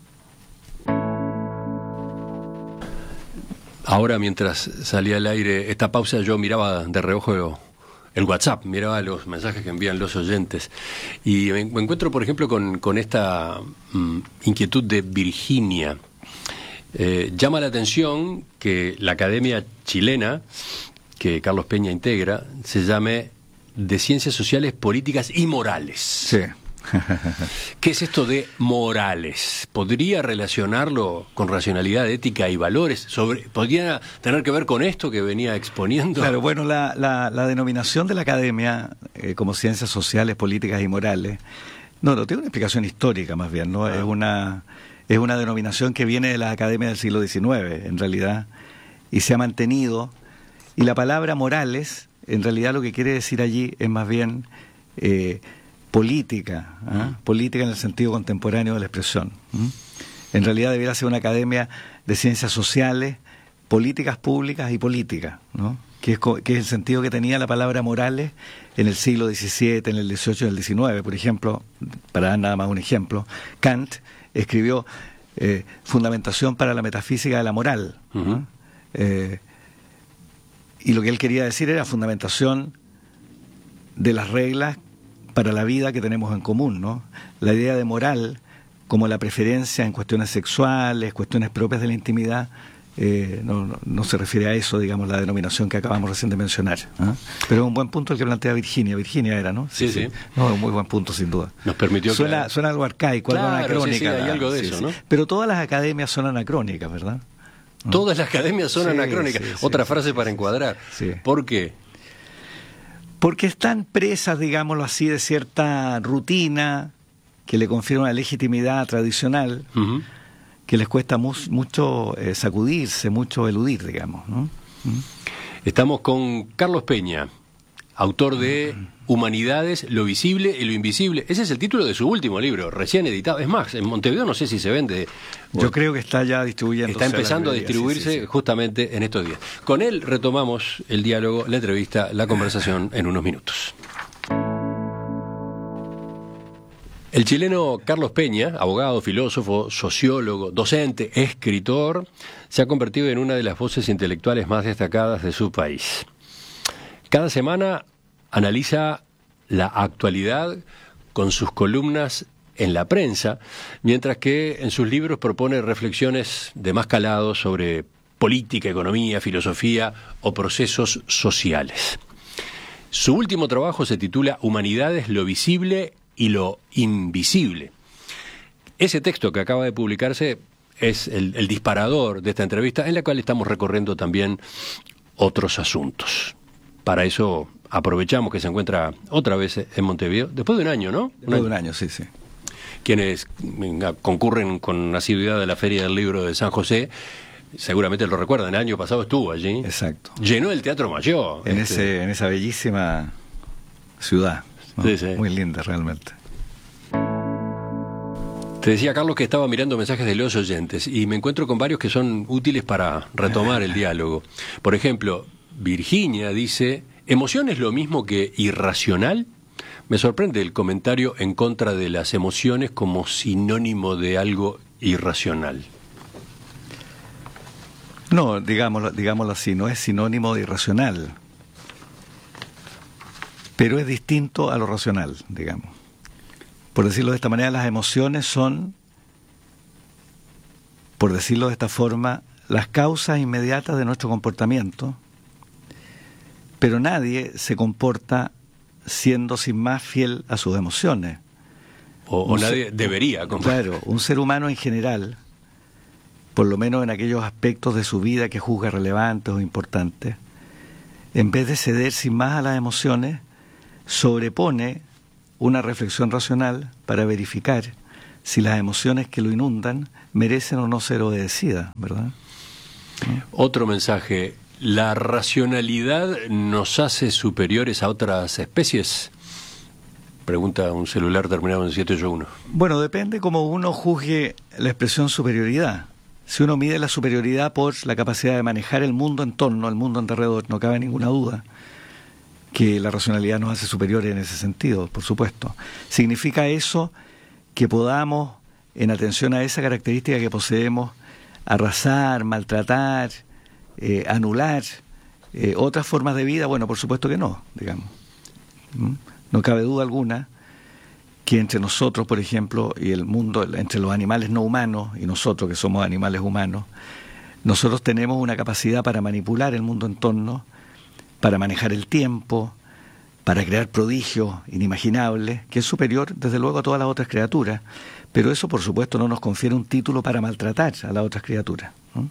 Ahora, mientras salía al aire esta pausa, yo miraba de reojo el WhatsApp, miraba los mensajes que envían los oyentes y me encuentro, por ejemplo, con, con esta mm, inquietud de Virginia. Eh, llama la atención que la Academia Chilena, que Carlos Peña integra, se llame de Ciencias Sociales, Políticas y Morales. Sí. ¿Qué es esto de morales? ¿Podría relacionarlo con racionalidad, ética y valores? Sobre, ¿Podría tener que ver con esto que venía exponiendo? Claro, bueno, la, la, la denominación de la academia eh, como Ciencias Sociales, Políticas y Morales, no, no tiene una explicación histórica más bien, ¿no? Ah. Es una es una denominación que viene de la academia del siglo diecinueve, en realidad, y se ha mantenido. Y la palabra morales, en realidad lo que quiere decir allí es más bien eh, política, ¿eh? política en el sentido contemporáneo de la expresión. ¿eh? En realidad debiera ser una academia de ciencias sociales, políticas públicas y política, ¿no? que, es, que es el sentido que tenía la palabra morales en el siglo diecisiete, en el dieciocho y en el diecinueve. Por ejemplo, para dar nada más un ejemplo, Kant escribió eh, Fundamentación para la metafísica de la moral. Uh-huh. eh, y lo que él quería decir era fundamentación de las reglas para la vida que tenemos en común, ¿no? La idea de moral como la preferencia en cuestiones sexuales, cuestiones propias de la intimidad, eh, no, no, no se refiere a eso, digamos, la denominación que acabamos recién de mencionar, ¿eh? Pero es un buen punto el que plantea Virginia. Virginia era, ¿no? Sí, sí. sí. No, un muy buen punto, sin duda. Nos permitió... Suena, claro. suena algo arcaico, claro, algo anacrónica. Sí, sí, hay algo de sí, eso, ¿no? Sí. Pero todas las academias son anacrónicas, ¿verdad? Todas las academias son sí, anacrónicas. Sí, sí, Otra sí, frase sí, para sí, encuadrar. Sí. ¿Por qué? Porque están presas, digámoslo así, de cierta rutina que le confiere una legitimidad tradicional, uh-huh. que les cuesta mu mucho eh, sacudirse, mucho eludir, digamos, ¿no? ¿Mm? Estamos con Carlos Peña, autor de Humanidades, lo visible y lo invisible. Ese es el título de su último libro, recién editado. Es más, en Montevideo no sé si se vende. Yo creo que está ya distribuyéndose. Está empezando a, a distribuirse sí, sí, sí. justamente en estos días. Con él retomamos el diálogo, la entrevista, la conversación en unos minutos. El chileno Carlos Peña, abogado, filósofo, sociólogo, docente, escritor, se ha convertido en una de las voces intelectuales más destacadas de su país. Cada semana analiza la actualidad con sus columnas en la prensa, mientras que en sus libros propone reflexiones de más calado sobre política, economía, filosofía o procesos sociales. Su último trabajo se titula Humanidades, lo visible y lo invisible. Ese texto que acaba de publicarse es el, el disparador de esta entrevista, en la cual estamos recorriendo también otros asuntos. Para eso aprovechamos que se encuentra otra vez en Montevideo, después de un año, ¿no? Después de un año, sí, sí. Quienes concurren con asiduidad a la Feria del Libro de San José, seguramente lo recuerdan, el año pasado estuvo allí. Exacto. Llenó el Teatro Mayor. En, este... ese, en esa bellísima ciudad, ¿no? Sí, sí. Muy linda realmente. Te decía, Carlos, que estaba mirando mensajes de los oyentes y me encuentro con varios que son útiles para retomar el diálogo. Por ejemplo, Virginia dice, ¿emoción es lo mismo que irracional? Me sorprende el comentario en contra de las emociones como sinónimo de algo irracional. No, digámoslo, digámoslo así, no es sinónimo de irracional, pero es distinto a lo racional, digamos. Por decirlo de esta manera, las emociones son, por decirlo de esta forma, las causas inmediatas de nuestro comportamiento, pero nadie se comporta siendo sin más fiel a sus emociones. O, o nadie ser, debería. Claro, un ser humano en general por lo menos en aquellos aspectos de su vida que juzga relevantes o importantes, en vez de ceder sin más a las emociones, sobrepone una reflexión racional para verificar si las emociones que lo inundan merecen o no ser obedecidas, ¿verdad? Otro mensaje: ¿la racionalidad nos hace superiores a otras especies? Pregunta un celular terminado en siete ocho uno. Bueno, depende cómo uno juzgue la expresión superioridad. Si uno mide la superioridad por la capacidad de manejar el mundo en torno, el mundo en alrededor, no cabe ninguna duda que la racionalidad nos hace superiores en ese sentido, por supuesto. ¿Significa eso que podamos, en atención a esa característica que poseemos, arrasar, maltratar, eh, anular eh, otras formas de vida? Bueno, por supuesto que no, digamos. ¿Mm? No cabe duda alguna que entre nosotros, por ejemplo, y el mundo, entre los animales no humanos y nosotros que somos animales humanos, nosotros tenemos una capacidad para manipular el mundo en torno, para manejar el tiempo, para crear prodigios inimaginables, que es superior desde luego a todas las otras criaturas, pero eso por supuesto no nos confiere un título para maltratar a las otras criaturas, ¿no?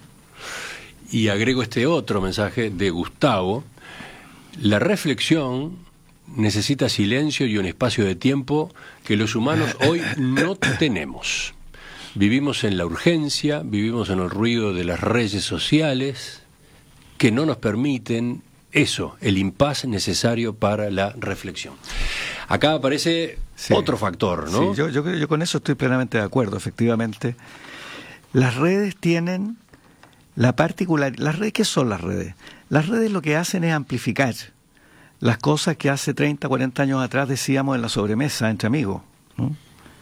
Y agrego este otro mensaje de Gustavo: la reflexión necesita silencio y un espacio de tiempo que los humanos hoy no tenemos. Vivimos en la urgencia, vivimos en el ruido de las redes sociales que no nos permiten eso, el impas necesario para la reflexión. Acá aparece sí. otro factor, ¿no? Sí, yo, yo, yo con eso estoy plenamente de acuerdo, efectivamente. Las redes tienen la particularidad. ¿Las redes qué son las redes? Las redes lo que hacen es amplificar las cosas que hace treinta, cuarenta años atrás decíamos en la sobremesa entre amigos, ¿no?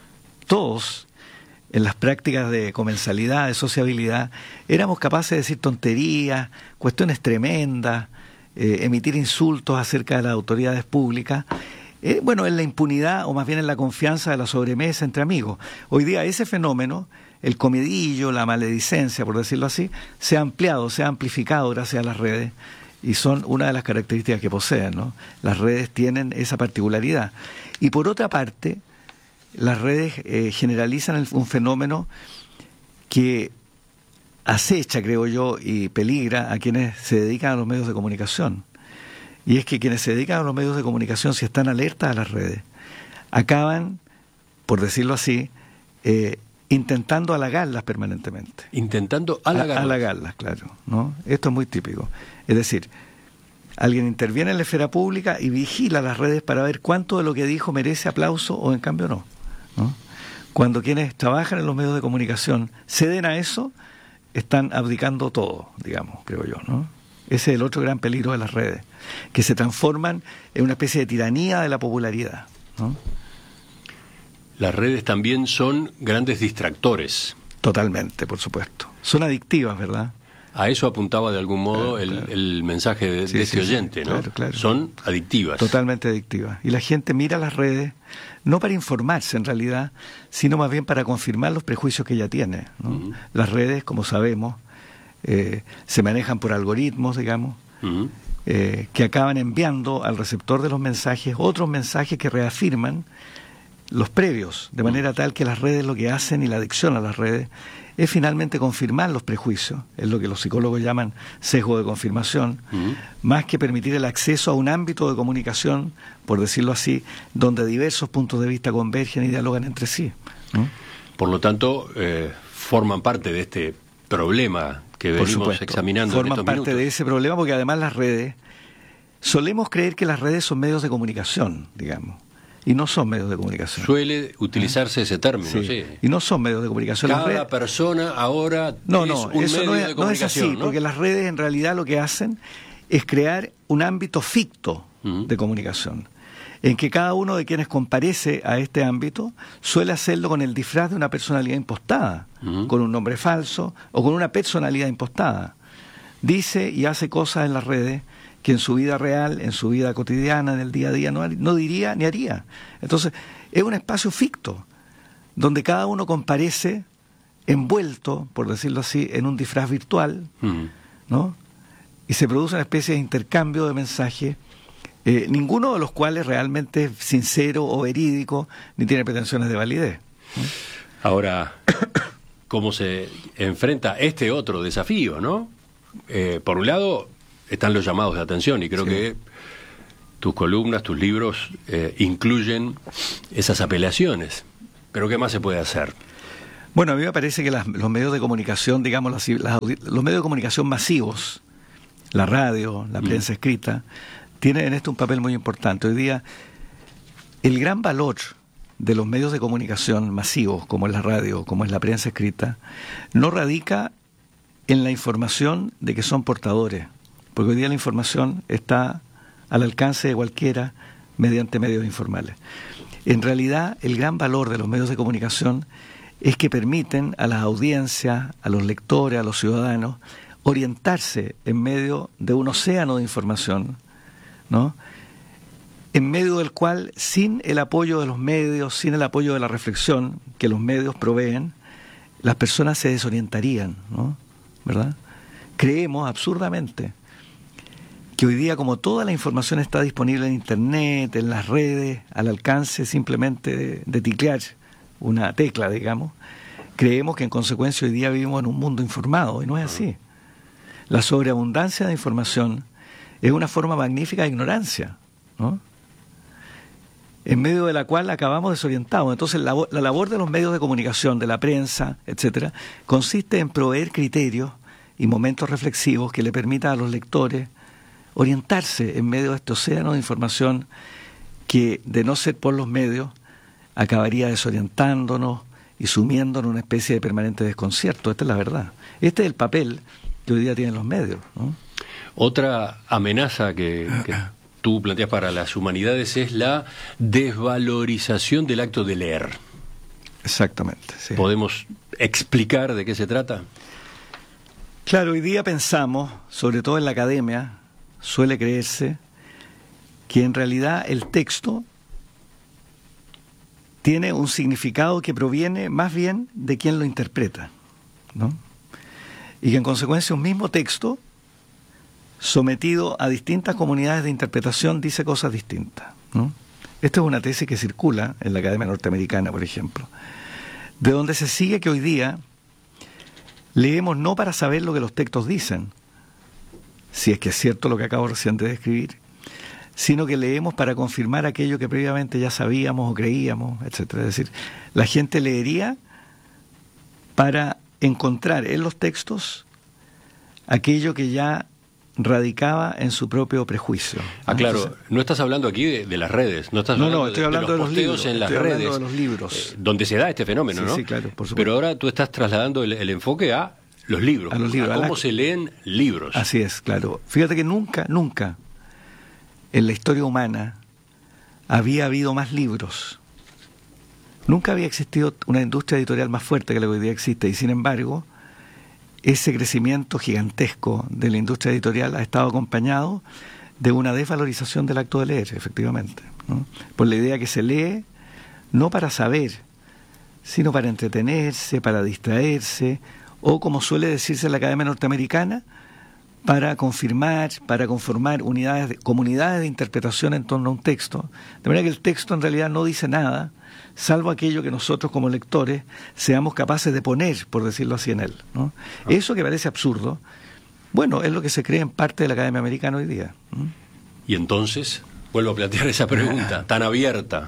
Todos, en las prácticas de comensalidad, de sociabilidad, éramos capaces de decir tonterías, cuestiones tremendas, eh, emitir insultos acerca de las autoridades públicas, eh, bueno, en la impunidad o más bien en la confianza de la sobremesa entre amigos. Hoy día ese fenómeno, el comedillo, la maledicencia, por decirlo así, se ha ampliado, se ha amplificado gracias a las redes. Y son una de las características que poseen, ¿no? Las redes tienen esa particularidad. Y por otra parte, las redes eh, generalizan el, un fenómeno que acecha, creo yo, y peligra a quienes se dedican a los medios de comunicación. Y es que quienes se dedican a los medios de comunicación, si están alertas a las redes, acaban, por decirlo así, eh, intentando halagarlas permanentemente. Intentando halagarlas. A, halagarlas, claro, ¿no? Esto es muy típico. Es decir, alguien interviene en la esfera pública y vigila las redes para ver cuánto de lo que dijo merece aplauso o en cambio no, ¿no? Cuando quienes trabajan en los medios de comunicación ceden a eso, están abdicando todo, digamos, creo yo, ¿no? Ese es el otro gran peligro de las redes, que se transforman en una especie de tiranía de la popularidad, ¿no? Las redes también son grandes distractores. Totalmente, por supuesto. Son adictivas, ¿verdad? A eso apuntaba de algún modo claro, el, claro. el mensaje de, sí, de este sí, oyente, sí, ¿no? Claro, claro. Son adictivas. Totalmente adictivas. Y la gente mira las redes no para informarse en realidad, sino más bien para confirmar los prejuicios que ya tiene, ¿no? Uh-huh. Las redes, como sabemos, eh, se manejan por algoritmos, digamos, uh-huh. eh, que acaban enviando al receptor de los mensajes otros mensajes que reafirman los previos, de manera tal que las redes lo que hacen y la adicción a las redes es finalmente confirmar los prejuicios, es lo que los psicólogos llaman sesgo de confirmación, uh-huh. más que permitir el acceso a un ámbito de comunicación, por decirlo así, donde diversos puntos de vista convergen y dialogan entre sí, ¿no? Por lo tanto, eh, forman parte de este problema que venimos por supuesto, examinando forman en estos parte minutos. de ese problema porque además las redes, solemos creer que las redes son medios de comunicación, digamos. Y no son medios de comunicación. Suele utilizarse ¿Eh? ese término, sí. sí. Y no son medios de comunicación. Cada redes... persona ahora no, es no, un eso medio no es, de comunicación. No es así, ¿no? porque las redes en realidad lo que hacen es crear un ámbito ficto uh-huh. de comunicación, en que cada uno de quienes comparece a este ámbito suele hacerlo con el disfraz de una personalidad impostada, uh-huh. con un nombre falso o con una personalidad impostada. Dice y hace cosas en las redes que en su vida real, en su vida cotidiana, en el día a día, no, no diría ni haría. Entonces, es un espacio ficto, donde cada uno comparece envuelto, por decirlo así, en un disfraz virtual, uh-huh. ¿no? Y se produce una especie de intercambio de mensajes, eh, ninguno de los cuales realmente es sincero o verídico, ni tiene pretensiones de validez, ¿no? Ahora, cómo se enfrenta este otro desafío, ¿no? Eh, por un lado, están los llamados de atención, y creo sí. que tus columnas, tus libros, eh, incluyen esas apelaciones. Pero ¿qué más se puede hacer? Bueno, a mí me parece que las, los medios de comunicación, digamos, las, las, los medios de comunicación masivos, la radio, la prensa mm. escrita, tienen en esto un papel muy importante. Hoy día, el gran valor de los medios de comunicación masivos, como es la radio, como es la prensa escrita, no radica en la información de que son portadores, porque hoy día la información está al alcance de cualquiera mediante medios informales. En realidad, el gran valor de los medios de comunicación es que permiten a las audiencias, a los lectores, a los ciudadanos, orientarse en medio de un océano de información, ¿no?, en medio del cual, sin el apoyo de los medios, sin el apoyo de la reflexión que los medios proveen, las personas se desorientarían, ¿no?, ¿verdad? Creemos absurdamente que hoy día, como toda la información está disponible en Internet, en las redes, al alcance simplemente de, de teclear una tecla, digamos, creemos que en consecuencia hoy día vivimos en un mundo informado, y no es así. La sobreabundancia de información es una forma magnífica de ignorancia, ¿no?, en medio de la cual acabamos desorientados. Entonces, la, la labor de los medios de comunicación, de la prensa, etcétera, consiste en proveer criterios y momentos reflexivos que le permitan a los lectores orientarse en medio de este océano de información que, de no ser por los medios, acabaría desorientándonos y sumiéndonos en una especie de permanente desconcierto. Esta es la verdad. Este es el papel que hoy día tienen los medios, ¿no? Otra amenaza que... que... tú planteas para las humanidades es la desvalorización del acto de leer. Exactamente, sí. ¿Podemos explicar de qué se trata? Claro, hoy día pensamos, sobre todo en la academia, suele creerse que en realidad el texto tiene un significado que proviene más bien de quien lo interpreta, ¿no? Y que en consecuencia un mismo texto, sometido a distintas comunidades de interpretación, dice cosas distintas, ¿no? Esta es una tesis que circula en la Academia Norteamericana, por ejemplo, de donde se sigue que hoy día leemos no para saber lo que los textos dicen, si es que es cierto lo que acabo recién de describir, sino que leemos para confirmar aquello que previamente ya sabíamos o creíamos, etcétera. Es decir, la gente leería para encontrar en los textos aquello que ya radicaba en su propio prejuicio. Ah, claro, Entonces, no estás hablando aquí de, de las redes, no estás no, hablando no, estoy de, hablando de los de los posteos libros, en las estoy redes, de los libros. Eh, donde se da este fenómeno, sí, ¿no? Sí, claro, por supuesto. Pero ahora tú estás trasladando el, el enfoque a los libros, a los libros, a cómo a la... se leen libros. Así es, claro. Fíjate que nunca, nunca en la historia humana había habido más libros. Nunca había existido una industria editorial más fuerte que la que hoy día existe, y sin embargo, ese crecimiento gigantesco de la industria editorial ha estado acompañado de una desvalorización del acto de leer, efectivamente, ¿no? Por la idea que se lee no para saber, sino para entretenerse, para distraerse, o como suele decirse en la Academia Norteamericana, para confirmar, para conformar unidades, de, comunidades de interpretación en torno a un texto, de manera que el texto en realidad no dice nada, salvo aquello que nosotros como lectores seamos capaces de poner, por decirlo así, en él, ¿no? Ah. Eso que parece absurdo, bueno, es lo que se cree en parte de la Academia Americana hoy día. ¿Mm? Y entonces, vuelvo a plantear esa pregunta, tan abierta.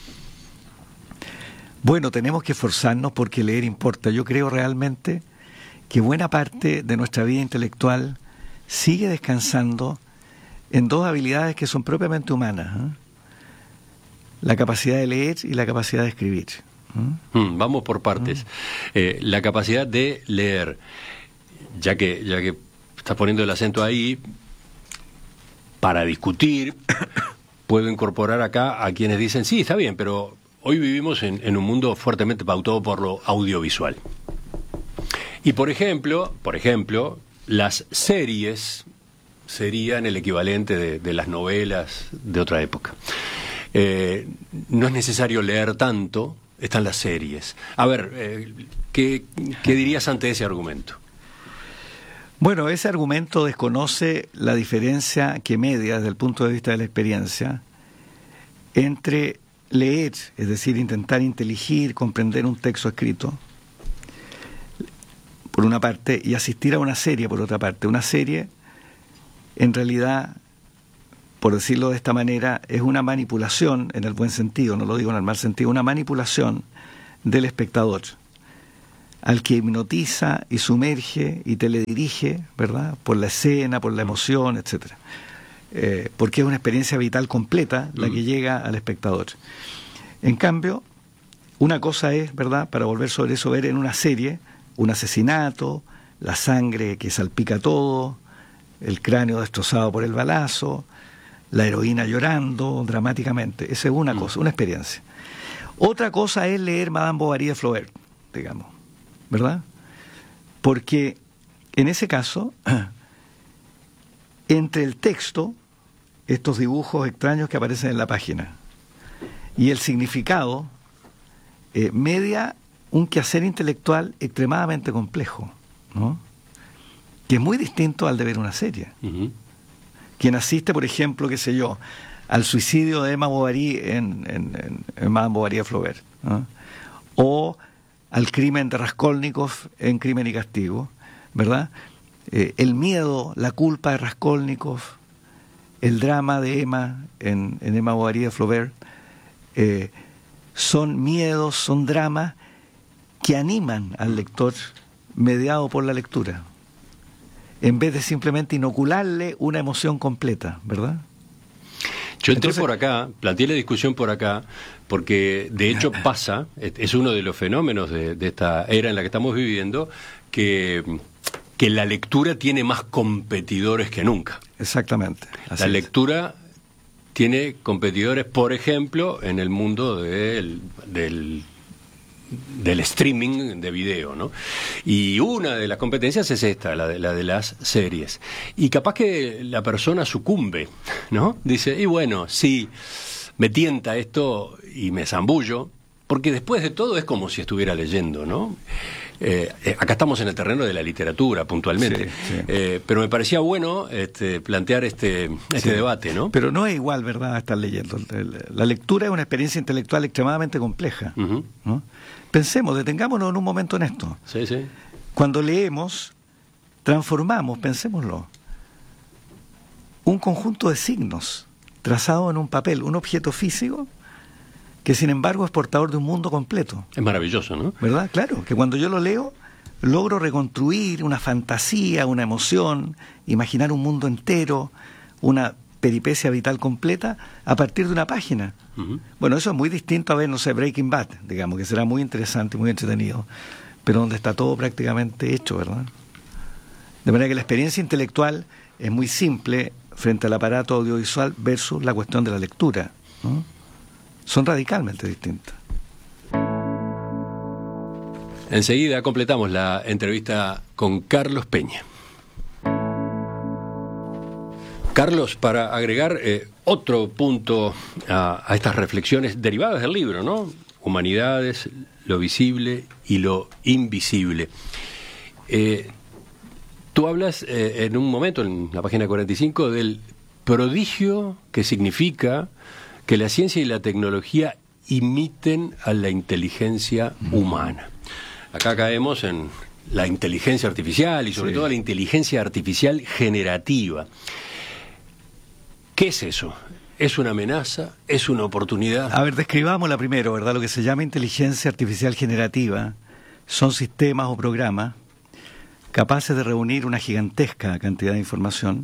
Bueno, tenemos que esforzarnos porque leer importa. Yo creo realmente que buena parte de nuestra vida intelectual sigue descansando en dos habilidades que son propiamente humanas, ¿eh? La capacidad de leer y la capacidad de escribir. ¿eh? Mm, vamos por partes. Eh, la capacidad de leer, ya que, ya que estás poniendo el acento ahí, para discutir, puedo incorporar acá a quienes dicen, sí, está bien, pero hoy vivimos en, en un mundo fuertemente pautado por lo audiovisual. Y por ejemplo, por ejemplo, las series serían el equivalente de, de las novelas de otra época. Eh, no es necesario leer tanto, están las series. A ver, eh, ¿qué, qué dirías ante ese argumento? Bueno, ese argumento desconoce la diferencia que media desde el punto de vista de la experiencia entre leer, es decir, intentar inteligir, comprender un texto escrito, por una parte, y asistir a una serie, por otra parte. Una serie, en realidad, por decirlo de esta manera, es una manipulación, en el buen sentido, no lo digo en el mal sentido, una manipulación del espectador, al que hipnotiza y sumerge y teledirige, ¿verdad?, por la escena, por la emoción, etcétera. Eh, porque es una experiencia vital completa la que llega al espectador. En cambio, una cosa es, ¿verdad?, para volver sobre eso, ver en una serie un asesinato, la sangre que salpica todo, el cráneo destrozado por el balazo, la heroína llorando dramáticamente. Esa es una cosa, una experiencia. Otra cosa es leer Madame Bovary de Flaubert, digamos, ¿verdad? Porque en ese caso, entre el texto, estos dibujos extraños que aparecen en la página, y el significado, eh, media un quehacer intelectual extremadamente complejo, ¿no?, que es muy distinto al de ver una serie. Uh-huh. Quien asiste, por ejemplo, qué sé yo, al suicidio de Emma Bovary en, en, en, en Madame Bovary de Flaubert, ¿no?, o al crimen de Raskolnikov en Crimen y Castigo, ¿verdad? Eh, el miedo, la culpa de Raskolnikov, el drama de Emma en, en Emma Bovary de Flaubert, eh, son miedos, son dramas que animan al lector mediado por la lectura, en vez de simplemente inocularle una emoción completa, ¿verdad? Yo entré Entonces, por acá, planteé la discusión por acá, porque de hecho pasa, es uno de los fenómenos de, de esta era en la que estamos viviendo, que, que la lectura tiene más competidores que nunca. Exactamente. La es. lectura tiene competidores, por ejemplo, en el mundo del... del del streaming de video, ¿no? Y una de las competencias es esta, la de, la de las series. Y capaz que la persona sucumbe, ¿no? Dice, y bueno, sí, me tienta esto y me zambullo, porque después de todo es como si estuviera leyendo, ¿no? Eh, eh, acá estamos en el terreno de la literatura, puntualmente. Sí, sí. Eh, pero me parecía bueno este, plantear este, este sí. debate, ¿no? Pero no es igual, ¿verdad?, estar leyendo. La lectura es una experiencia intelectual extremadamente compleja, uh-huh. ¿no? Pensemos, detengámonos en un momento en esto. Sí, sí. Cuando leemos, transformamos, pensémoslo, un conjunto de signos trazado en un papel, un objeto físico, que sin embargo es portador de un mundo completo. Es maravilloso, ¿no? ¿Verdad? Claro, que cuando yo lo leo, logro reconstruir una fantasía, una emoción, imaginar un mundo entero, una peripecia vital completa a partir de una página. Uh-huh. Bueno, eso es muy distinto a ver, no sé, Breaking Bad, digamos, que será muy interesante y muy entretenido, pero donde está todo prácticamente hecho, ¿verdad? De manera que la experiencia intelectual es muy simple frente al aparato audiovisual versus la cuestión de la lectura, ¿no? Son radicalmente distintas. Enseguida completamos la entrevista con Carlos Peña. Carlos, para agregar eh, otro punto a, a estas reflexiones derivadas del libro, ¿no? Humanidades, lo visible y lo invisible. Eh, tú hablas eh, en un momento, en la página cuarenta y cinco, del prodigio que significa que la ciencia y la tecnología imiten a la inteligencia humana. Acá caemos en la inteligencia artificial y sobre sí. todo la inteligencia artificial generativa. ¿Qué es eso? ¿Es una amenaza? ¿Es una oportunidad? A ver, describámosla primero, ¿verdad? Lo que se llama inteligencia artificial generativa son sistemas o programas capaces de reunir una gigantesca cantidad de información,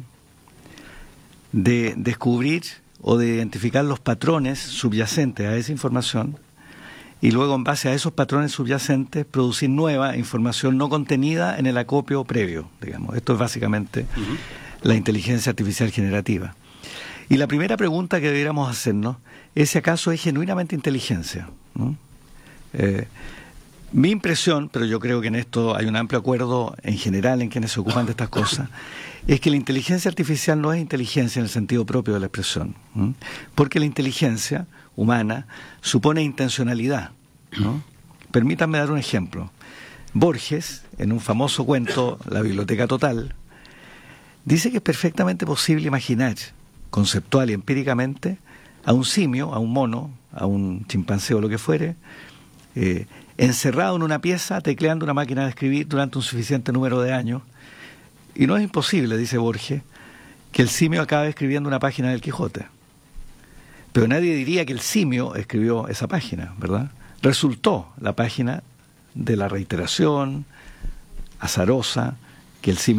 de descubrir o de identificar los patrones subyacentes a esa información y luego en base a esos patrones subyacentes producir nueva información no contenida en el acopio previo, digamos. Esto es básicamente uh-huh. la inteligencia artificial generativa. Y la primera pregunta que debiéramos hacernos es si acaso es genuinamente inteligencia, ¿no? Eh, mi impresión, pero yo creo que en esto hay un amplio acuerdo en general en quienes se ocupan de estas cosas, es que la inteligencia artificial no es inteligencia en el sentido propio de la expresión, ¿no? Porque la inteligencia humana supone intencionalidad, ¿no? Permítanme dar un ejemplo. Borges, en un famoso cuento, La Biblioteca Total, dice que es perfectamente posible imaginar, conceptual y empíricamente, a un simio, a un mono, a un chimpancé o lo que fuere, eh, encerrado en una pieza tecleando una máquina de escribir durante un suficiente número de años. Y no es imposible, dice Borges, que el simio acabe escribiendo una página del Quijote. Pero nadie diría que el simio escribió esa página, ¿verdad? Resultó la página de la reiteración azarosa que el simio